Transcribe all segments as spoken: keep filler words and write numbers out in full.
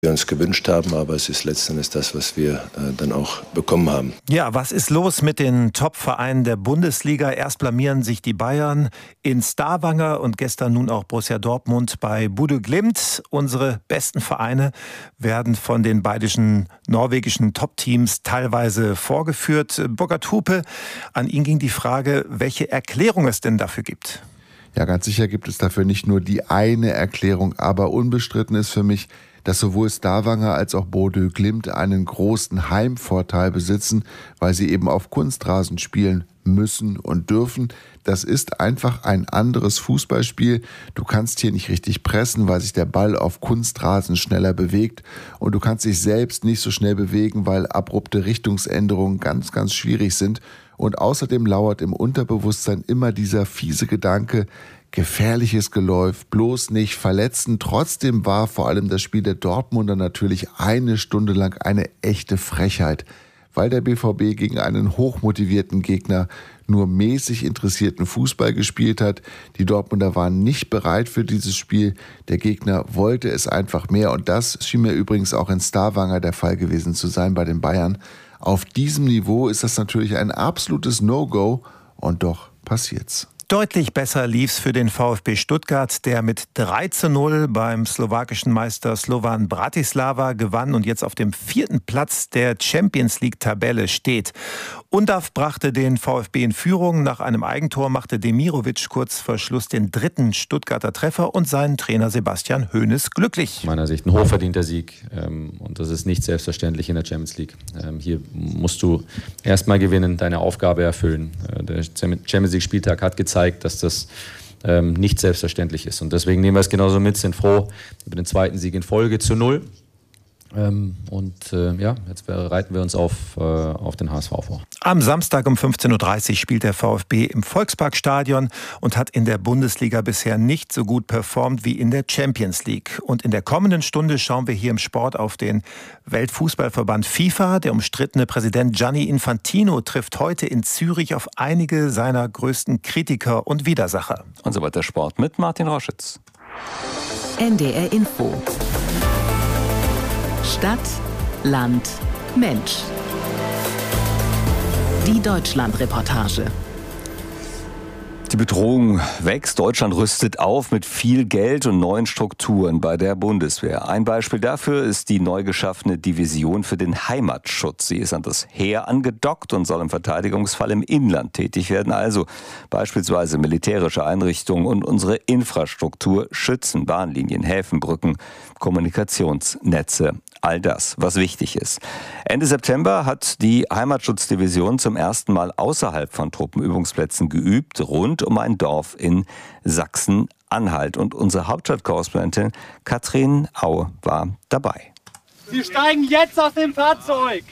wir uns gewünscht haben, aber es ist letztendlich das, was wir äh, dann auch bekommen haben. Ja, was ist los mit den Top-Vereinen der Bundesliga? Erst blamieren sich die Bayern in Stavanger und gestern nun auch Borussia Dortmund bei Bodø Glimt. Unsere besten Vereine werden von den beidischen norwegischen Top-Teams teilweise vorgeführt. Burkhard Hupe, an ihn ging die Frage, welche Erklärung es denn dafür gibt. Ja, ganz sicher gibt es dafür nicht nur die eine Erklärung, aber unbestritten ist für mich, dass sowohl Stavanger als auch Bodø Glimt einen großen Heimvorteil besitzen, weil sie eben auf Kunstrasen spielen müssen und dürfen. Das ist einfach ein anderes Fußballspiel. Du kannst hier nicht richtig pressen, weil sich der Ball auf Kunstrasen schneller bewegt, und du kannst dich selbst nicht so schnell bewegen, weil abrupte Richtungsänderungen ganz, ganz schwierig sind. Und außerdem lauert im Unterbewusstsein immer dieser fiese Gedanke, gefährliches Geläuf, bloß nicht verletzen. Trotzdem war vor allem das Spiel der Dortmunder natürlich eine Stunde lang eine echte Frechheit, weil der B V B gegen einen hochmotivierten Gegner nur mäßig interessierten Fußball gespielt hat. Die Dortmunder waren nicht bereit für dieses Spiel. Der Gegner wollte es einfach mehr, und das schien mir übrigens auch in Stavanger der Fall gewesen zu sein bei den Bayern. Auf diesem Niveau ist das natürlich ein absolutes No-Go, und doch passiert's. Deutlich besser lief's für den VfB Stuttgart, der mit drei zu null beim slowakischen Meister Slovan Bratislava gewann und jetzt auf dem vierten Platz der Champions-League-Tabelle steht. Undav brachte den VfB in Führung. Nach einem Eigentor machte Demirovic kurz vor Schluss den dritten Stuttgarter Treffer und seinen Trainer Sebastian Hoeneß glücklich. Aus meiner Sicht ein hochverdienter Sieg, und das ist nicht selbstverständlich in der Champions League. Hier musst du erstmal gewinnen, deine Aufgabe erfüllen. Der Champions League-Spieltag hat gezeigt, dass das ähm, nicht selbstverständlich ist. Und deswegen nehmen wir es genauso mit, sind froh über den zweiten Sieg in Folge zu null. Ähm, und äh, ja, jetzt bereiten wir uns auf, äh, auf den H S V vor. Am Samstag um fünfzehn Uhr dreißig spielt der VfB im Volksparkstadion und hat in der Bundesliga bisher nicht so gut performt wie in der Champions League. Und in der kommenden Stunde schauen wir hier im Sport auf den Weltfußballverband FIFA. Der umstrittene Präsident Gianni Infantino trifft heute in Zürich auf einige seiner größten Kritiker und Widersacher. Und so weiter Sport mit Martin Roschitz. N D R Info. Stadt, Land, Mensch. Die Deutschland-Reportage. Die Bedrohung wächst. Deutschland rüstet auf mit viel Geld und neuen Strukturen bei der Bundeswehr. Ein Beispiel dafür ist die neu geschaffene Division für den Heimatschutz. Sie ist an das Heer angedockt und soll im Verteidigungsfall im Inland tätig werden. Also beispielsweise militärische Einrichtungen und unsere Infrastruktur schützen. Bahnlinien, Häfen, Brücken, Kommunikationsnetze. All das, was wichtig ist. Ende September hat die Heimatschutzdivision zum ersten Mal außerhalb von Truppenübungsplätzen geübt, rund um ein Dorf in Sachsen-Anhalt. Und unsere Hauptstadtkorrespondentin Katrin Au war dabei. Sie steigen jetzt aus dem Fahrzeug.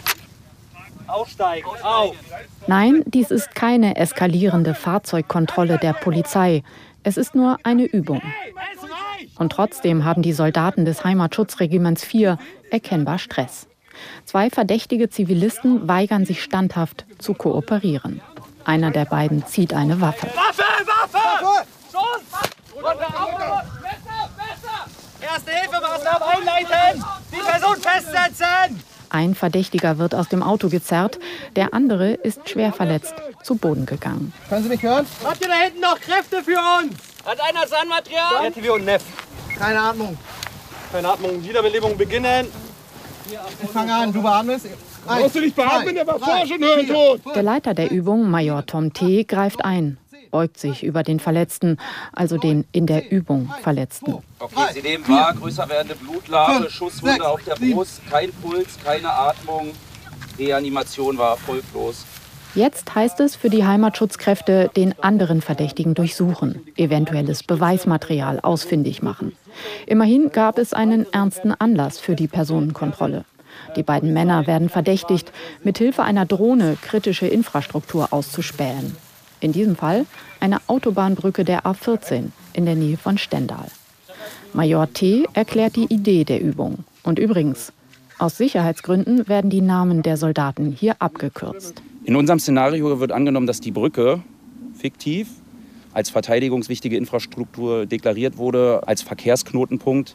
Aussteigen, auf. Nein, dies ist keine eskalierende Fahrzeugkontrolle der Polizei. Es ist nur eine Übung. Und trotzdem haben die Soldaten des Heimatschutzregiments vier erkennbar Stress. Zwei verdächtige Zivilisten weigern sich standhaft zu kooperieren. Einer der beiden zieht eine Waffe. Waffe, Waffe! Schuss! Messer, Messer! Erste Hilfemaßnahmen einleiten! Die Person festsetzen! Ein Verdächtiger wird aus dem Auto gezerrt, der andere ist schwer verletzt zu Boden gegangen. Können Sie mich hören? Habt ihr da hinten noch Kräfte für uns? Hat einer Sandmaterial? R T W und Neff. Keine Atmung. Keine Atmung. Wiederbelebung beginnen. Ich fange an, du beatmest. Brauchst du nicht beatmen, der war vorher schon hirntot. Der Leiter der Übung, Major Tom T., greift ein, beugt sich über den Verletzten, also den in der Übung Verletzten. Okay, Sie nehmen wahr, größer werdende Blutlache, Schusswunde auf der Brust, kein Puls, keine Atmung, Reanimation war erfolglos. Jetzt heißt es für die Heimatschutzkräfte, den anderen Verdächtigen durchsuchen, eventuelles Beweismaterial ausfindig machen. Immerhin gab es einen ernsten Anlass für die Personenkontrolle. Die beiden Männer werden verdächtigt, mithilfe einer Drohne kritische Infrastruktur auszuspähen. In diesem Fall eine Autobahnbrücke der A vierzehn in der Nähe von Stendal. Major T. erklärt die Idee der Übung. Und übrigens, aus Sicherheitsgründen werden die Namen der Soldaten hier abgekürzt. In unserem Szenario wird angenommen, dass die Brücke fiktiv als verteidigungswichtige Infrastruktur deklariert wurde, als Verkehrsknotenpunkt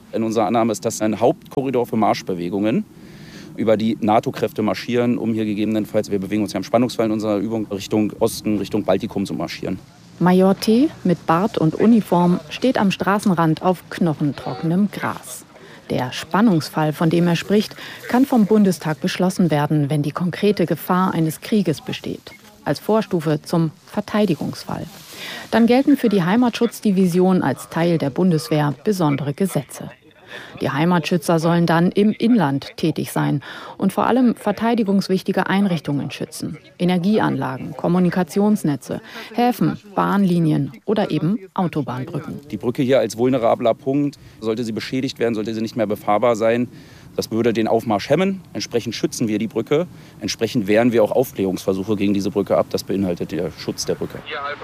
In unserer Annahme ist das ein Hauptkorridor für Marschbewegungen, über die NATO-Kräfte marschieren, um hier gegebenenfalls, wir bewegen uns ja im Spannungsfall in unserer Übung, Richtung Osten, Richtung Baltikum zu marschieren. Major T. mit Bart und Uniform steht am Straßenrand auf knochentrockenem Gras. Der Spannungsfall, von dem er spricht, kann vom Bundestag beschlossen werden, wenn die konkrete Gefahr eines Krieges besteht. Als Vorstufe zum Verteidigungsfall. Dann gelten für die Heimatschutzdivision als Teil der Bundeswehr besondere Gesetze. Die Heimatschützer sollen dann im Inland tätig sein und vor allem verteidigungswichtige Einrichtungen schützen. Energieanlagen, Kommunikationsnetze, Häfen, Bahnlinien oder eben Autobahnbrücken. Die Brücke hier als vulnerabler Punkt, sollte sie beschädigt werden, sollte sie nicht mehr befahrbar sein, das würde den Aufmarsch hemmen. Entsprechend schützen wir die Brücke. Entsprechend wehren wir auch Aufklärungsversuche gegen diese Brücke ab. Das beinhaltet der Schutz der Brücke.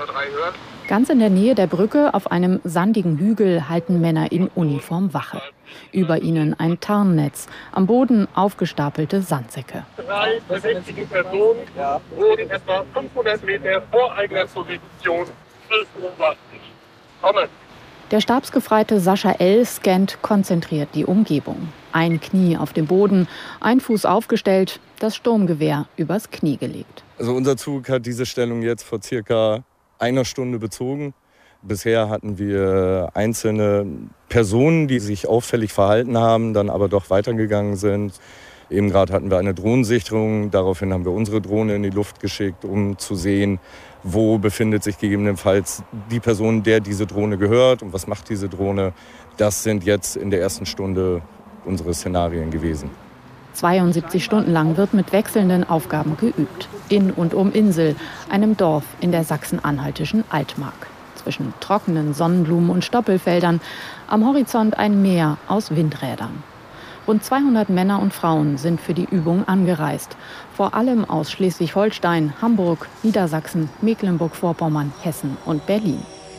Ganz in der Nähe der Brücke, auf einem sandigen Hügel, halten Männer in Uniform Wache. Über ihnen ein Tarnnetz, am Boden aufgestapelte Sandsäcke. Drei verdächtige Personen wurden etwa fünfhundert Meter vor eigener Position beobachtet. Kommen. Der Stabsgefreite Sascha L. scannt konzentriert die Umgebung. Ein Knie auf dem Boden, ein Fuß aufgestellt, das Sturmgewehr übers Knie gelegt. Also unser Zug hat diese Stellung jetzt vor circa einer Stunde bezogen. Bisher hatten wir einzelne Personen, die sich auffällig verhalten haben, dann aber doch weitergegangen sind. Eben gerade hatten wir eine Drohnensichtung. Daraufhin haben wir unsere Drohne in die Luft geschickt, um zu sehen, wo befindet sich gegebenenfalls die Person, der diese Drohne gehört und was macht diese Drohne. Das sind jetzt in der ersten Stunde unsere Szenarien gewesen. zweiundsiebzig Stunden lang wird mit wechselnden Aufgaben geübt. In und um Insel, einem Dorf in der sachsen-anhaltischen Altmark. Zwischen trockenen Sonnenblumen und Stoppelfeldern, am Horizont ein Meer aus Windrädern. Rund zweihundert Männer und Frauen sind für die Übung angereist. Vor allem aus Schleswig-Holstein, Hamburg, Niedersachsen, Mecklenburg-Vorpommern, Hessen und Berlin.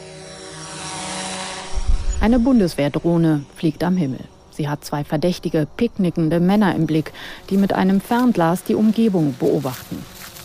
Eine Bundeswehrdrohne fliegt am Himmel. Sie hat zwei verdächtige, picknickende Männer im Blick, die mit einem Fernglas die Umgebung beobachten.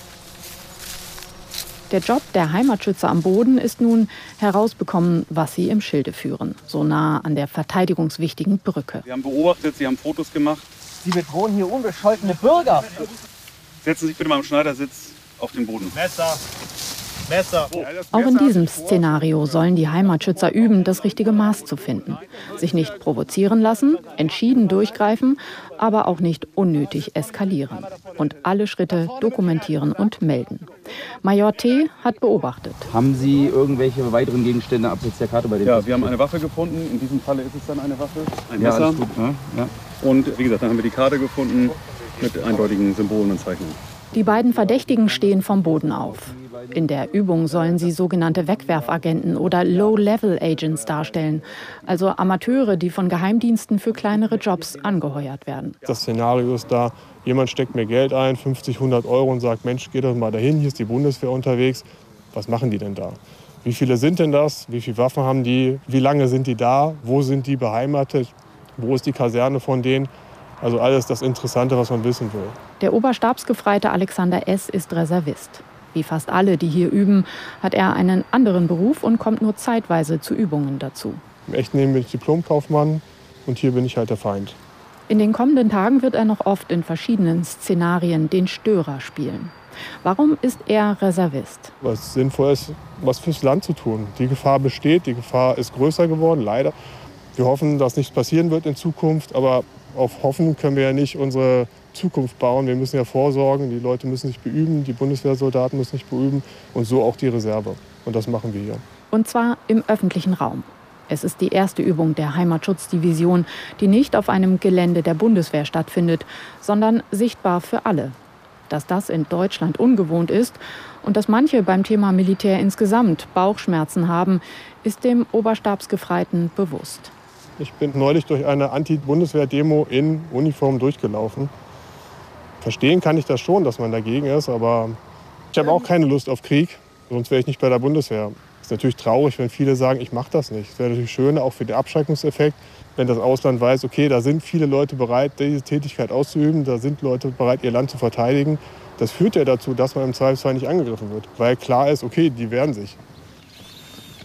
Der Job der Heimatschützer am Boden ist nun herausbekommen, was sie im Schilde führen, so nah an der verteidigungswichtigen Brücke. Sie haben beobachtet, Sie haben Fotos gemacht. Sie bedrohen hier unbescholtene Bürger. Setzen Sie sich bitte mal am Schneidersitz auf den Boden. Messer! Messer! Auch in diesem Szenario sollen die Heimatschützer üben, das richtige Maß zu finden. Sich nicht provozieren lassen, entschieden durchgreifen, aber auch nicht unnötig eskalieren. Und alle Schritte dokumentieren und melden. Major T. hat beobachtet. Haben Sie irgendwelche weiteren Gegenstände abseits der Karte bei den Ja, wir haben eine Waffe gefunden. In diesem Falle ist es dann eine Waffe. Ein Ja, Messer. alles gut. Ja, ja. Und wie gesagt, dann haben wir die Karte gefunden mit eindeutigen Symbolen und Zeichnungen. Die beiden Verdächtigen stehen vom Boden auf. In der Übung sollen sie sogenannte Wegwerfagenten oder Low-Level-Agents darstellen, also Amateure, die von Geheimdiensten für kleinere Jobs angeheuert werden. Das Szenario ist da, jemand steckt mir Geld ein, fünfzig, hundert Euro und sagt, Mensch, geh doch mal dahin, hier ist die Bundeswehr unterwegs. Was machen die denn da? Wie viele sind denn das? Wie viele Waffen haben die? Wie lange sind die da? Wo sind die beheimatet? Wo ist die Kaserne von denen? Also alles das Interessante, was man wissen will. Der Oberstabsgefreite Alexander S. ist Reservist. Wie fast alle, die hier üben, hat er einen anderen Beruf und kommt nur zeitweise zu Übungen dazu. Im echten Leben bin ich Diplomkaufmann und hier bin ich halt der Feind. In den kommenden Tagen wird er noch oft in verschiedenen Szenarien den Störer spielen. Warum ist er Reservist? Was sinnvoll ist, was fürs Land zu tun. Die Gefahr besteht, die Gefahr ist größer geworden, leider. Wir hoffen, dass nichts passieren wird in Zukunft, aber auf Hoffen können wir ja nicht unsere Zukunft bauen. Wir müssen ja vorsorgen, die Leute müssen sich beüben, die Bundeswehrsoldaten müssen sich beüben und so auch die Reserve. Und das machen wir hier. Und zwar im öffentlichen Raum. Es ist die erste Übung der Heimatschutzdivision, die nicht auf einem Gelände der Bundeswehr stattfindet, sondern sichtbar für alle. Dass das in Deutschland ungewohnt ist und dass manche beim Thema Militär insgesamt Bauchschmerzen haben, ist dem Oberstabsgefreiten bewusst. Ich bin neulich durch eine Anti-Bundeswehr-Demo in Uniform durchgelaufen. Verstehen kann ich das schon, dass man dagegen ist, aber ich habe auch keine Lust auf Krieg, sonst wäre ich nicht bei der Bundeswehr. Es ist natürlich traurig, wenn viele sagen, ich mache das nicht. Es wäre natürlich schöner, auch für den Abschreckungseffekt, wenn das Ausland weiß, okay, da sind viele Leute bereit, diese Tätigkeit auszuüben, da sind Leute bereit, ihr Land zu verteidigen. Das führt ja dazu, dass man im Zweifelsfall nicht angegriffen wird, weil klar ist, okay, die wehren sich.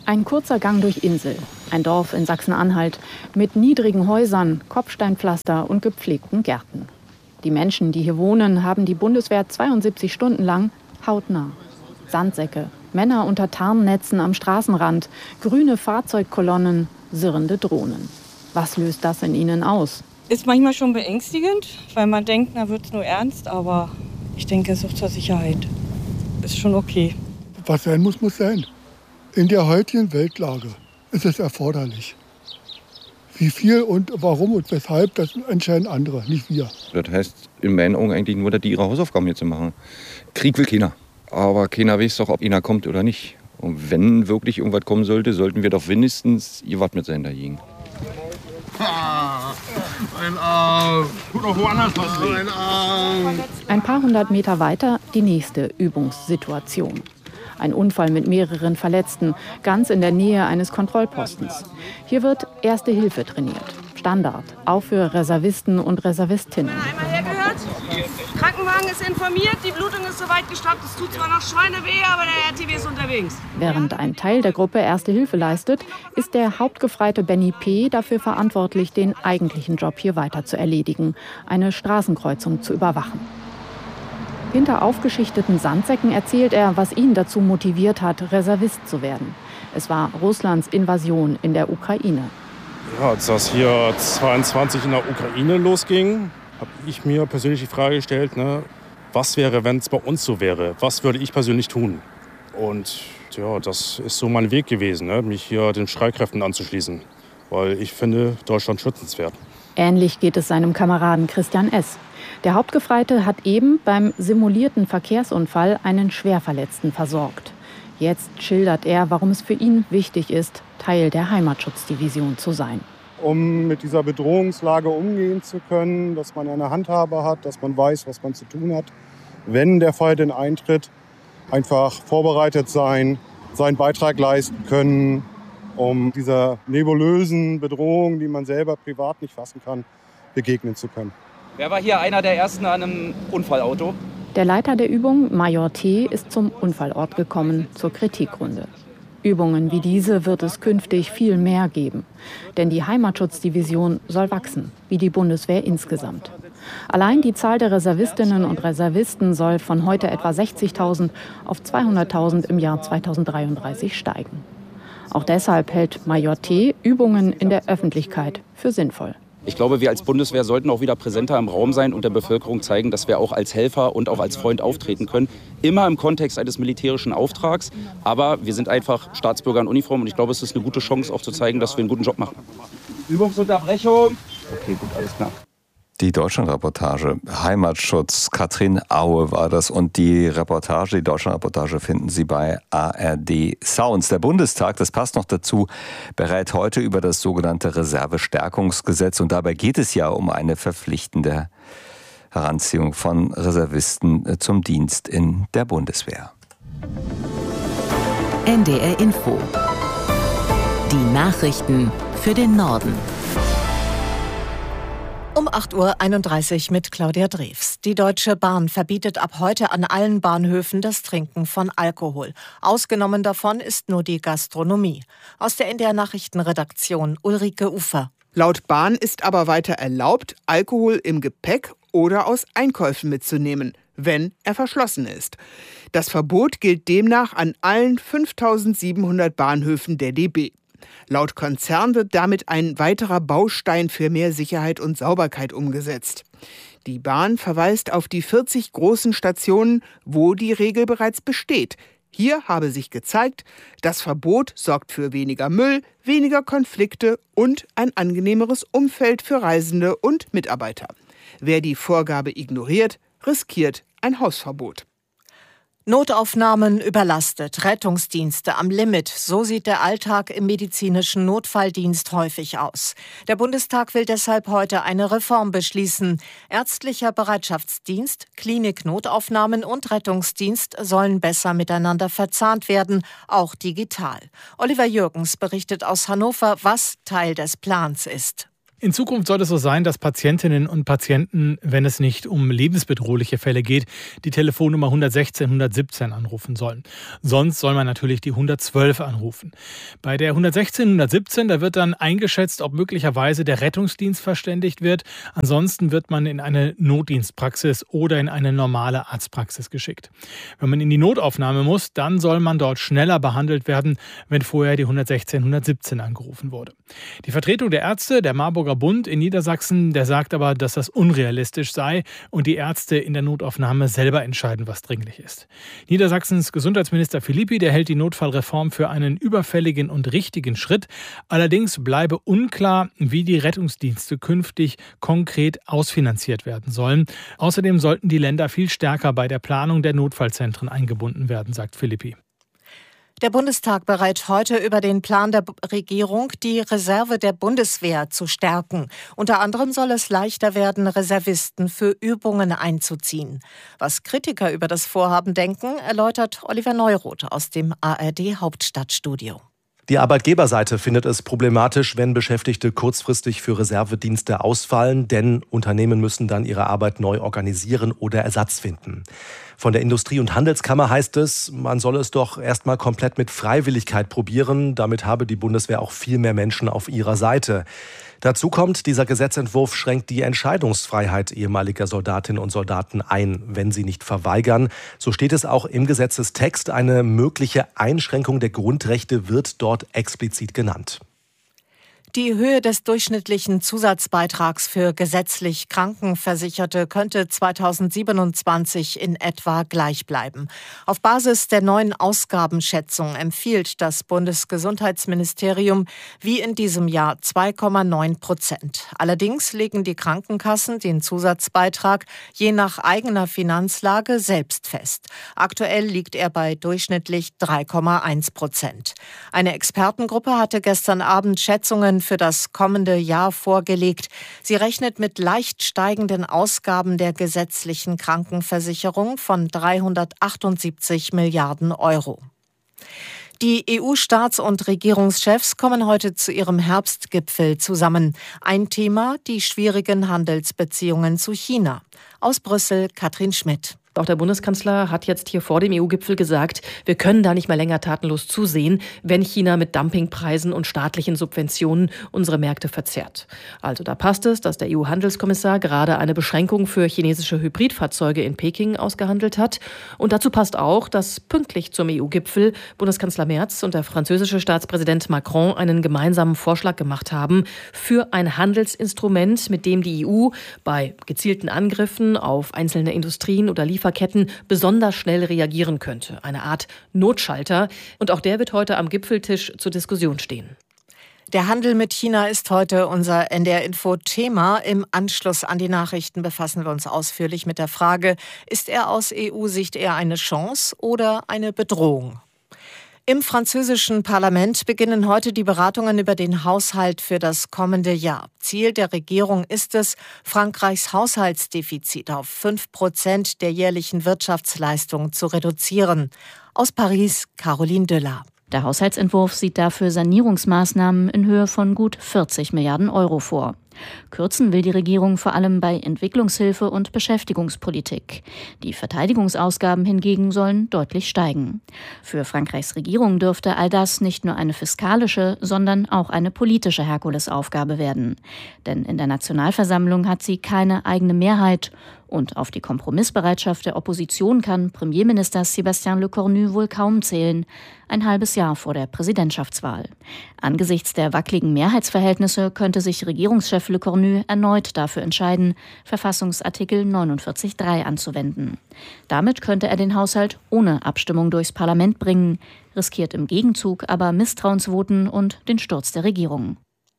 Ein kurzer Gang durch Insel, ein Dorf in Sachsen-Anhalt mit niedrigen Häusern, Kopfsteinpflaster und gepflegten Gärten. Die Menschen, die hier wohnen, haben die Bundeswehr zweiundsiebzig Stunden lang hautnah. Sandsäcke, Männer unter Tarnnetzen am Straßenrand, grüne Fahrzeugkolonnen, sirrende Drohnen. Was löst das in ihnen aus? Ist manchmal schon beängstigend, weil man denkt, na wird's nur ernst, aber ich denke, es ist auch zur Sicherheit. Ist schon okay. Was sein muss, muss sein. In der heutigen Weltlage ist es erforderlich. Wie viel und warum und weshalb, das entscheiden andere, nicht wir. Das heißt in meinen Augen eigentlich nur, dass die ihre Hausaufgaben hier zu machen. Krieg will keiner. Aber keiner weiß doch, ob einer kommt oder nicht. Und wenn wirklich irgendwas kommen sollte, sollten wir doch wenigstens gewappnet sein dagegen. Ein Arm. Tut auch woanders was weh. Ein Arm. Ein paar hundert Meter weiter die nächste Übungssituation. Ein Unfall mit mehreren Verletzten, ganz in der Nähe eines Kontrollpostens. Hier wird Erste Hilfe trainiert. Standard, auch für Reservisten und Reservistinnen. Einmal hergehört. Krankenwagen ist informiert, die Blutung ist soweit gestoppt. Es tut zwar noch Schweineweh, aber der R T W ist unterwegs. Während ein Teil der Gruppe Erste Hilfe leistet, ist der Hauptgefreite Benny P. dafür verantwortlich, den eigentlichen Job hier weiter zu erledigen, eine Straßenkreuzung zu überwachen. Hinter aufgeschichteten Sandsäcken erzählt er, was ihn dazu motiviert hat, Reservist zu werden. Es war Russlands Invasion in der Ukraine. Ja, als das hier zweiundzwanzig in der Ukraine losging, habe ich mir persönlich die Frage gestellt, ne, was wäre, wenn es bei uns so wäre? Was würde ich persönlich tun? Und ja, das ist so mein Weg gewesen, ne, mich hier den Streitkräften anzuschließen, weil ich finde Deutschland schützenswert. Ähnlich geht es seinem Kameraden Christian S. Der Hauptgefreite hat eben beim simulierten Verkehrsunfall einen Schwerverletzten versorgt. Jetzt schildert er, warum es für ihn wichtig ist, Teil der Heimatschutzdivision zu sein. Um mit dieser Bedrohungslage umgehen zu können, dass man eine Handhabe hat, dass man weiß, was man zu tun hat. Wenn der Fall denn eintritt, einfach vorbereitet sein, seinen Beitrag leisten können, um dieser nebulösen Bedrohung, die man selber privat nicht fassen kann, begegnen zu können. Wer war hier einer der Ersten an einem Unfallauto? Der Leiter der Übung, Major T., ist zum Unfallort gekommen, zur Kritikrunde. Übungen wie diese wird es künftig viel mehr geben. Denn die Heimatschutzdivision soll wachsen, wie die Bundeswehr insgesamt. Allein die Zahl der Reservistinnen und Reservisten soll von heute etwa sechzigtausend auf zweihunderttausend im Jahr zweitausenddreiunddreißig steigen. Auch deshalb hält Major T. Übungen in der Öffentlichkeit für sinnvoll. Ich glaube, wir als Bundeswehr sollten auch wieder präsenter im Raum sein und der Bevölkerung zeigen, dass wir auch als Helfer und auch als Freund auftreten können. Immer im Kontext eines militärischen Auftrags. Aber wir sind einfach Staatsbürger in Uniform und ich glaube, es ist eine gute Chance, auch zu zeigen, dass wir einen guten Job machen. Übungsunterbrechung. Okay, gut, alles klar. Die Deutschlandreportage, Heimatschutz, Katrin Aue war das. Und die Reportage, die Deutschlandreportage finden Sie bei A R D Sounds. Der Bundestag, das passt noch dazu, berät heute über das sogenannte Reservestärkungsgesetz. Und dabei geht es ja um eine verpflichtende Heranziehung von Reservisten zum Dienst in der Bundeswehr. N D R Info. Die Nachrichten für den Norden. Um acht Uhr einunddreißig mit Claudia Drews. Die Deutsche Bahn verbietet ab heute an allen Bahnhöfen das Trinken von Alkohol. Ausgenommen davon ist nur die Gastronomie. Aus der N D R-Nachrichtenredaktion Ulrike Ufer. Laut Bahn ist aber weiter erlaubt, Alkohol im Gepäck oder aus Einkäufen mitzunehmen, wenn er verschlossen ist. Das Verbot gilt demnach an allen fünftausendsiebenhundert Bahnhöfen der D B. Laut Konzern wird damit ein weiterer Baustein für mehr Sicherheit und Sauberkeit umgesetzt. Die Bahn verweist auf die vierzig großen Stationen, wo die Regel bereits besteht. Hier habe sich gezeigt, das Verbot sorgt für weniger Müll, weniger Konflikte und ein angenehmeres Umfeld für Reisende und Mitarbeiter. Wer die Vorgabe ignoriert, riskiert ein Hausverbot. Notaufnahmen überlastet, Rettungsdienste am Limit. So sieht der Alltag im medizinischen Notfalldienst häufig aus. Der Bundestag will deshalb heute eine Reform beschließen. Ärztlicher Bereitschaftsdienst, Klinik-Notaufnahmen und Rettungsdienst sollen besser miteinander verzahnt werden, auch digital. Oliver Jürgens berichtet aus Hannover, was Teil des Plans ist. In Zukunft soll es so sein, dass Patientinnen und Patienten, wenn es nicht um lebensbedrohliche Fälle geht, die Telefonnummer hundertsechzehn hundertsiebzehn anrufen sollen. Sonst soll man natürlich die hundertzwölf anrufen. Bei der hundertsechzehn hundertsiebzehn, da wird dann eingeschätzt, ob möglicherweise der Rettungsdienst verständigt wird. Ansonsten wird man in eine Notdienstpraxis oder in eine normale Arztpraxis geschickt. Wenn man in die Notaufnahme muss, dann soll man dort schneller behandelt werden, wenn vorher die hundertsechzehn hundertsiebzehn angerufen wurde. Die Vertretung der Ärzte, der Marburger Bund in Niedersachsen, der sagt aber, dass das unrealistisch sei und die Ärzte in der Notaufnahme selber entscheiden, was dringlich ist. Niedersachsens Gesundheitsminister Philippi, der hält die Notfallreform für einen überfälligen und richtigen Schritt. Allerdings bleibe unklar, wie die Rettungsdienste künftig konkret ausfinanziert werden sollen. Außerdem sollten die Länder viel stärker bei der Planung der Notfallzentren eingebunden werden, sagt Philippi. Der Bundestag berät heute über den Plan der Regierung, die Reserve der Bundeswehr zu stärken. Unter anderem soll es leichter werden, Reservisten für Übungen einzuziehen. Was Kritiker über das Vorhaben denken, erläutert Oliver Neuroth aus dem A R D-Hauptstadtstudio. Die Arbeitgeberseite findet es problematisch, wenn Beschäftigte kurzfristig für Reservedienste ausfallen, denn Unternehmen müssen dann ihre Arbeit neu organisieren oder Ersatz finden. Von der Industrie- und Handelskammer heißt es, man solle es doch erstmal komplett mit Freiwilligkeit probieren. Damit habe die Bundeswehr auch viel mehr Menschen auf ihrer Seite. Dazu kommt, dieser Gesetzentwurf schränkt die Entscheidungsfreiheit ehemaliger Soldatinnen und Soldaten ein, wenn sie nicht verweigern. So steht es auch im Gesetzestext. Eine mögliche Einschränkung der Grundrechte wird dort explizit genannt. Die Höhe des durchschnittlichen Zusatzbeitrags für gesetzlich Krankenversicherte könnte zweitausendsiebenundzwanzig in etwa gleich bleiben. Auf Basis der neuen Ausgabenschätzung empfiehlt das Bundesgesundheitsministerium wie in diesem Jahr zwei Komma neun Prozent. Allerdings legen die Krankenkassen den Zusatzbeitrag je nach eigener Finanzlage selbst fest. Aktuell liegt er bei durchschnittlich drei Komma eins Prozent. Eine Expertengruppe hatte gestern Abend Schätzungen für das kommende Jahr vorgelegt. Sie rechnet mit leicht steigenden Ausgaben der gesetzlichen Krankenversicherung von dreihundertachtundsiebzig Milliarden Euro. Die E U-Staats- und Regierungschefs kommen heute zu ihrem Herbstgipfel zusammen. Ein Thema: die schwierigen Handelsbeziehungen zu China. Aus Brüssel, Katrin Schmidt. Auch der Bundeskanzler hat jetzt hier vor dem E U-Gipfel gesagt, wir können da nicht mehr länger tatenlos zusehen, wenn China mit Dumpingpreisen und staatlichen Subventionen unsere Märkte verzerrt. Also da passt es, dass der E U-Handelskommissar gerade eine Beschränkung für chinesische Hybridfahrzeuge in Peking ausgehandelt hat. Und dazu passt auch, dass pünktlich zum E U-Gipfel Bundeskanzler Merz und der französische Staatspräsident Macron einen gemeinsamen Vorschlag gemacht haben für ein Handelsinstrument, mit dem die E U bei gezielten Angriffen auf einzelne Industrien oder Lieferketten besonders schnell reagieren könnte. Eine Art Notschalter. Und auch der wird heute am Gipfeltisch zur Diskussion stehen. Der Handel mit China ist heute unser N D R-Info-Thema. Im Anschluss an die Nachrichten befassen wir uns ausführlich mit der Frage, ist er aus E U-Sicht eher eine Chance oder eine Bedrohung? Im französischen Parlament beginnen heute die Beratungen über den Haushalt für das kommende Jahr. Ziel der Regierung ist es, Frankreichs Haushaltsdefizit auf fünf Prozent der jährlichen Wirtschaftsleistung zu reduzieren. Aus Paris, Caroline Düller. Der Haushaltsentwurf sieht dafür Sanierungsmaßnahmen in Höhe von gut vierzig Milliarden Euro vor. Kürzen will die Regierung vor allem bei Entwicklungshilfe und Beschäftigungspolitik. Die Verteidigungsausgaben hingegen sollen deutlich steigen. Für Frankreichs Regierung dürfte all das nicht nur eine fiskalische, sondern auch eine politische Herkulesaufgabe werden. Denn in der Nationalversammlung hat sie keine eigene Mehrheit. Und auf die Kompromissbereitschaft der Opposition kann Premierminister Sébastien Lecornu wohl kaum zählen, ein halbes Jahr vor der Präsidentschaftswahl. Angesichts der wackeligen Mehrheitsverhältnisse könnte sich Regierungschef Lecornu erneut dafür entscheiden, Verfassungsartikel neunundvierzig Absatz drei anzuwenden. Damit könnte er den Haushalt ohne Abstimmung durchs Parlament bringen, riskiert im Gegenzug aber Misstrauensvoten und den Sturz der Regierung.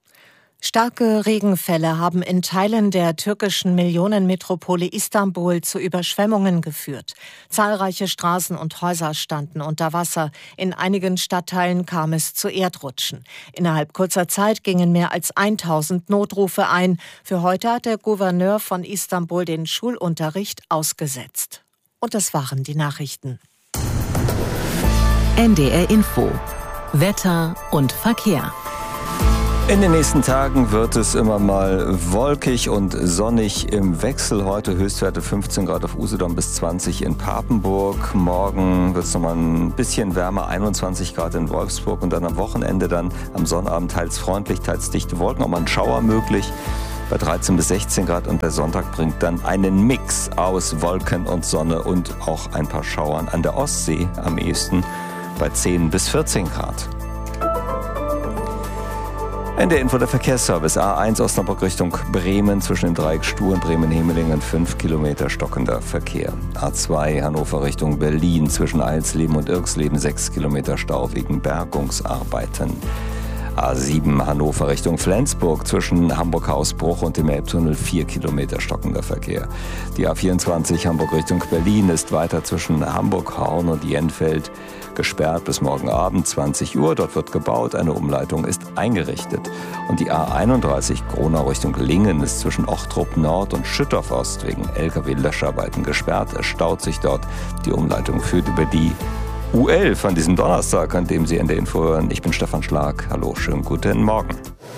Starke Regenfälle haben in Teilen der türkischen Millionenmetropole Istanbul zu Überschwemmungen geführt. Zahlreiche Straßen und Häuser standen unter Wasser. In einigen Stadtteilen kam es zu Erdrutschen. Innerhalb kurzer Zeit gingen mehr als tausend Notrufe ein. Für heute hat der Gouverneur von Istanbul den Schulunterricht ausgesetzt. Und das waren die Nachrichten. N D R Info. Wetter und Verkehr. In den nächsten Tagen wird es immer mal wolkig und sonnig im Wechsel. Heute Höchstwerte fünfzehn Grad auf Usedom bis zwanzig in Papenburg. Morgen wird es nochmal ein bisschen wärmer, einundzwanzig Grad in Wolfsburg. Und dann am Wochenende dann am Sonnabend teils freundlich, teils dichte Wolken, auch mal ein Schauer möglich bei dreizehn bis sechzehn Grad. Und der Sonntag bringt dann einen Mix aus Wolken und Sonne und auch ein paar Schauern an der Ostsee am ehesten bei zehn bis vierzehn Grad. In der Info der Verkehrsservice. A eins Osnabrück Richtung Bremen zwischen dem Dreieck Sturen, Bremen-Hemelingen, fünf Kilometer stockender Verkehr. A zwei Hannover Richtung Berlin zwischen Eilsleben und Irksleben, sechs Kilometer Stau wegen Bergungsarbeiten. A sieben Hannover Richtung Flensburg zwischen Hamburg-Hausbruch und dem Elbtunnel, vier Kilometer stockender Verkehr. Die A vierundzwanzig Hamburg Richtung Berlin ist weiter zwischen Hamburg-Hauen und Jenfeld gesperrt bis morgen Abend zwanzig Uhr. Dort wird gebaut, eine Umleitung ist eingerichtet. Und die A einunddreißig Gronau Richtung Lingen ist zwischen Ochtrup Nord und Schüttorf Ost wegen L K W-Löscharbeiten gesperrt. Es staut sich dort. Die Umleitung führt über die U elf an diesem Donnerstag, an dem Sie in der Info hören. Ich bin Stefan Schlag. Hallo, schönen guten Morgen.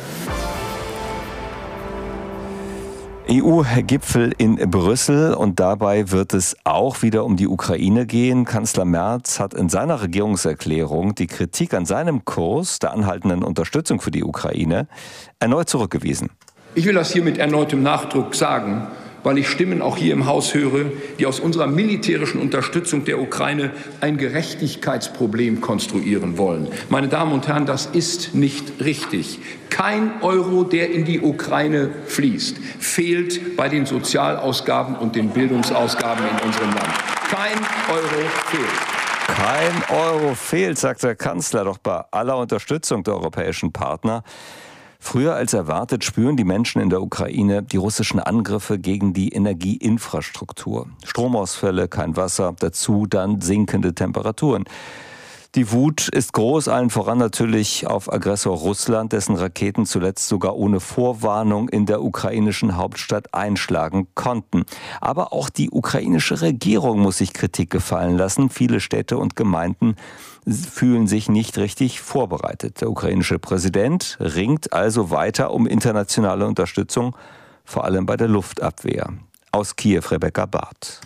E U-Gipfel in Brüssel und dabei wird es auch wieder um die Ukraine gehen. Kanzler Merz hat in seiner Regierungserklärung die Kritik an seinem Kurs der anhaltenden Unterstützung für die Ukraine erneut zurückgewiesen. Ich will das hier mit erneutem Nachdruck sagen, weil ich Stimmen auch hier im Haus höre, die aus unserer militärischen Unterstützung der Ukraine ein Gerechtigkeitsproblem konstruieren wollen. Meine Damen und Herren, das ist nicht richtig. Kein Euro, der in die Ukraine fließt, fehlt bei den Sozialausgaben und den Bildungsausgaben in unserem Land. Kein Euro fehlt. Kein Euro fehlt, sagt der Kanzler, doch bei aller Unterstützung der europäischen Partner. Früher als erwartet spüren die Menschen in der Ukraine die russischen Angriffe gegen die Energieinfrastruktur. Stromausfälle, kein Wasser, dazu dann sinkende Temperaturen. Die Wut ist groß, allen voran natürlich auf Aggressor Russland, dessen Raketen zuletzt sogar ohne Vorwarnung in der ukrainischen Hauptstadt einschlagen konnten. Aber auch die ukrainische Regierung muss sich Kritik gefallen lassen. Viele Städte und Gemeinden fühlen sich nicht richtig vorbereitet. Der ukrainische Präsident ringt also weiter um internationale Unterstützung, vor allem bei der Luftabwehr. Aus Kiew Rebecca Barth.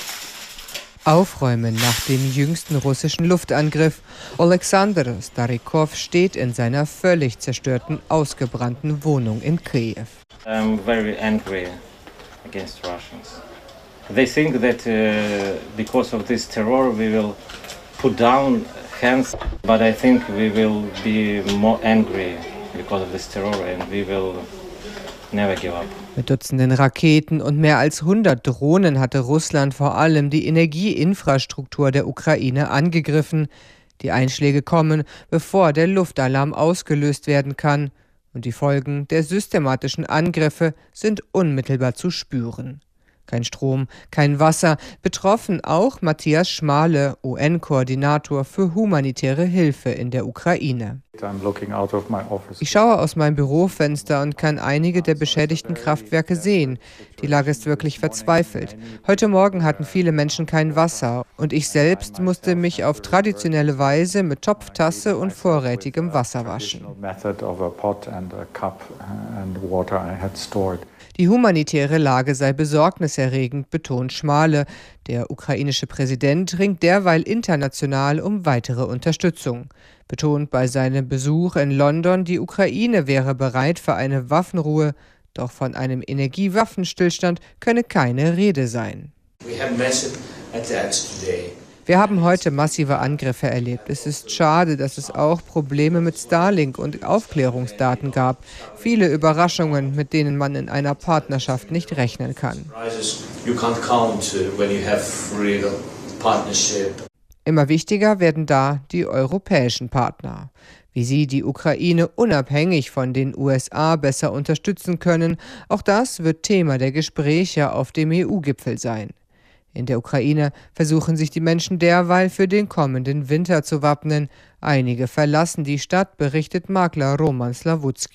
Aufräumen nach dem jüngsten russischen Luftangriff. Alexander Starikov steht in seiner völlig zerstörten, ausgebrannten Wohnung in Kiew. I'm very angry against Russians. They think that uh, because of this terror we will put down hands, but I think we will be more angry because of this terror and we will never give up. Mit Dutzenden Raketen und mehr als hundert Drohnen hatte Russland vor allem die Energieinfrastruktur der Ukraine angegriffen. Die Einschläge kommen, bevor der Luftalarm ausgelöst werden kann. Und die Folgen der systematischen Angriffe sind unmittelbar zu spüren. Kein Strom, kein Wasser, betroffen auch Matthias Schmale, U N-Koordinator für humanitäre Hilfe in der Ukraine. Ich schaue aus meinem Bürofenster und kann einige der beschädigten Kraftwerke sehen. Die Lage ist wirklich verzweifelt. Heute Morgen hatten viele Menschen kein Wasser und ich selbst musste mich auf traditionelle Weise mit Topftasse und vorrätigem Wasser waschen. Die humanitäre Lage sei besorgniserregend, betont Schmale. Der ukrainische Präsident ringt derweil international um weitere Unterstützung. Betont bei seinem Besuch in London, die Ukraine wäre bereit für eine Waffenruhe, doch von einem Energiewaffenstillstand könne keine Rede sein. Wir haben heute massive Angriffe erlebt. Es ist schade, dass es auch Probleme mit Starlink und Aufklärungsdaten gab. Viele Überraschungen, mit denen man in einer Partnerschaft nicht rechnen kann. Immer wichtiger werden da die europäischen Partner. Wie sie die Ukraine unabhängig von den U S A besser unterstützen können, auch das wird Thema der Gespräche auf dem E U-Gipfel sein. In der Ukraine versuchen sich die Menschen derweil für den kommenden Winter zu wappnen. Einige verlassen die Stadt, berichtet Makler Roman Slawutski.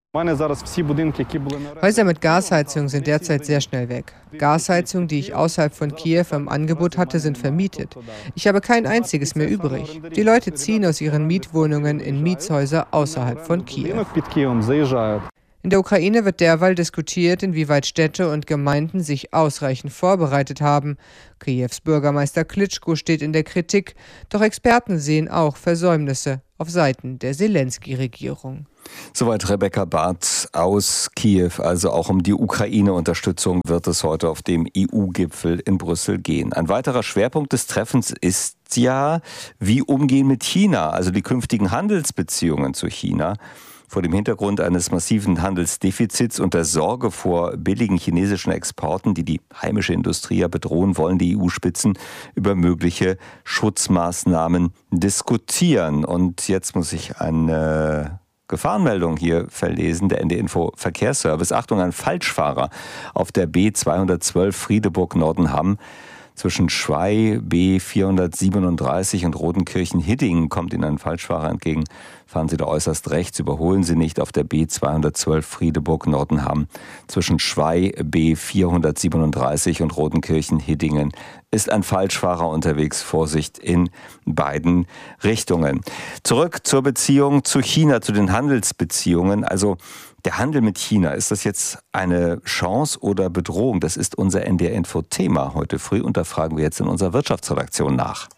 Häuser mit Gasheizung sind derzeit sehr schnell weg. Gasheizungen, die ich außerhalb von Kiew im Angebot hatte, sind vermietet. Ich habe kein einziges mehr übrig. Die Leute ziehen aus ihren Mietwohnungen in Mietshäuser außerhalb von Kiew. In der Ukraine wird derweil diskutiert, inwieweit Städte und Gemeinden sich ausreichend vorbereitet haben. Kiews Bürgermeister Klitschko steht in der Kritik, doch Experten sehen auch Versäumnisse auf Seiten der Selensky-Regierung. Soweit Rebecca Barth aus Kiew. Also auch um die Ukraine-Unterstützung wird es heute auf dem E U-Gipfel in Brüssel gehen. Ein weiterer Schwerpunkt des Treffens ist ja, wie umgehen mit China, also die künftigen Handelsbeziehungen zu China. Vor dem Hintergrund eines massiven Handelsdefizits und der Sorge vor billigen chinesischen Exporten, die die heimische Industrie ja bedrohen, wollen die E U-Spitzen über mögliche Schutzmaßnahmen diskutieren. Und jetzt muss ich eine Gefahrenmeldung hier verlesen, der N D-Info Verkehrsservice. Achtung, ein Falschfahrer auf der B zweihundertzwölf Friedeburg-Nordenham. Zwischen Schwey B vierhundertsiebenunddreißig und Rodenkirchen-Hiddingen kommt Ihnen ein Falschfahrer entgegen. Fahren Sie da äußerst rechts, überholen Sie nicht auf der B zweihundertzwölf Friedeburg-Nordenham. Zwischen Schwey B vierhundertsiebenunddreißig und Rodenkirchen-Hiddingen ist ein Falschfahrer unterwegs. Vorsicht in beiden Richtungen. Zurück zur Beziehung zu China, zu den Handelsbeziehungen. Also der Handel mit China, ist das jetzt eine Chance oder Bedrohung? Das ist unser N D R-Info-Thema heute früh und da fragen wir jetzt in unserer Wirtschaftsredaktion nach.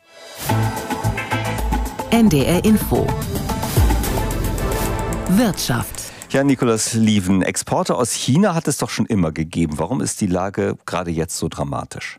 N D R-Info Wirtschaft. Ja, Nikolaus Lieven, Exporte aus China hat es doch schon immer gegeben. Warum ist die Lage gerade jetzt so dramatisch?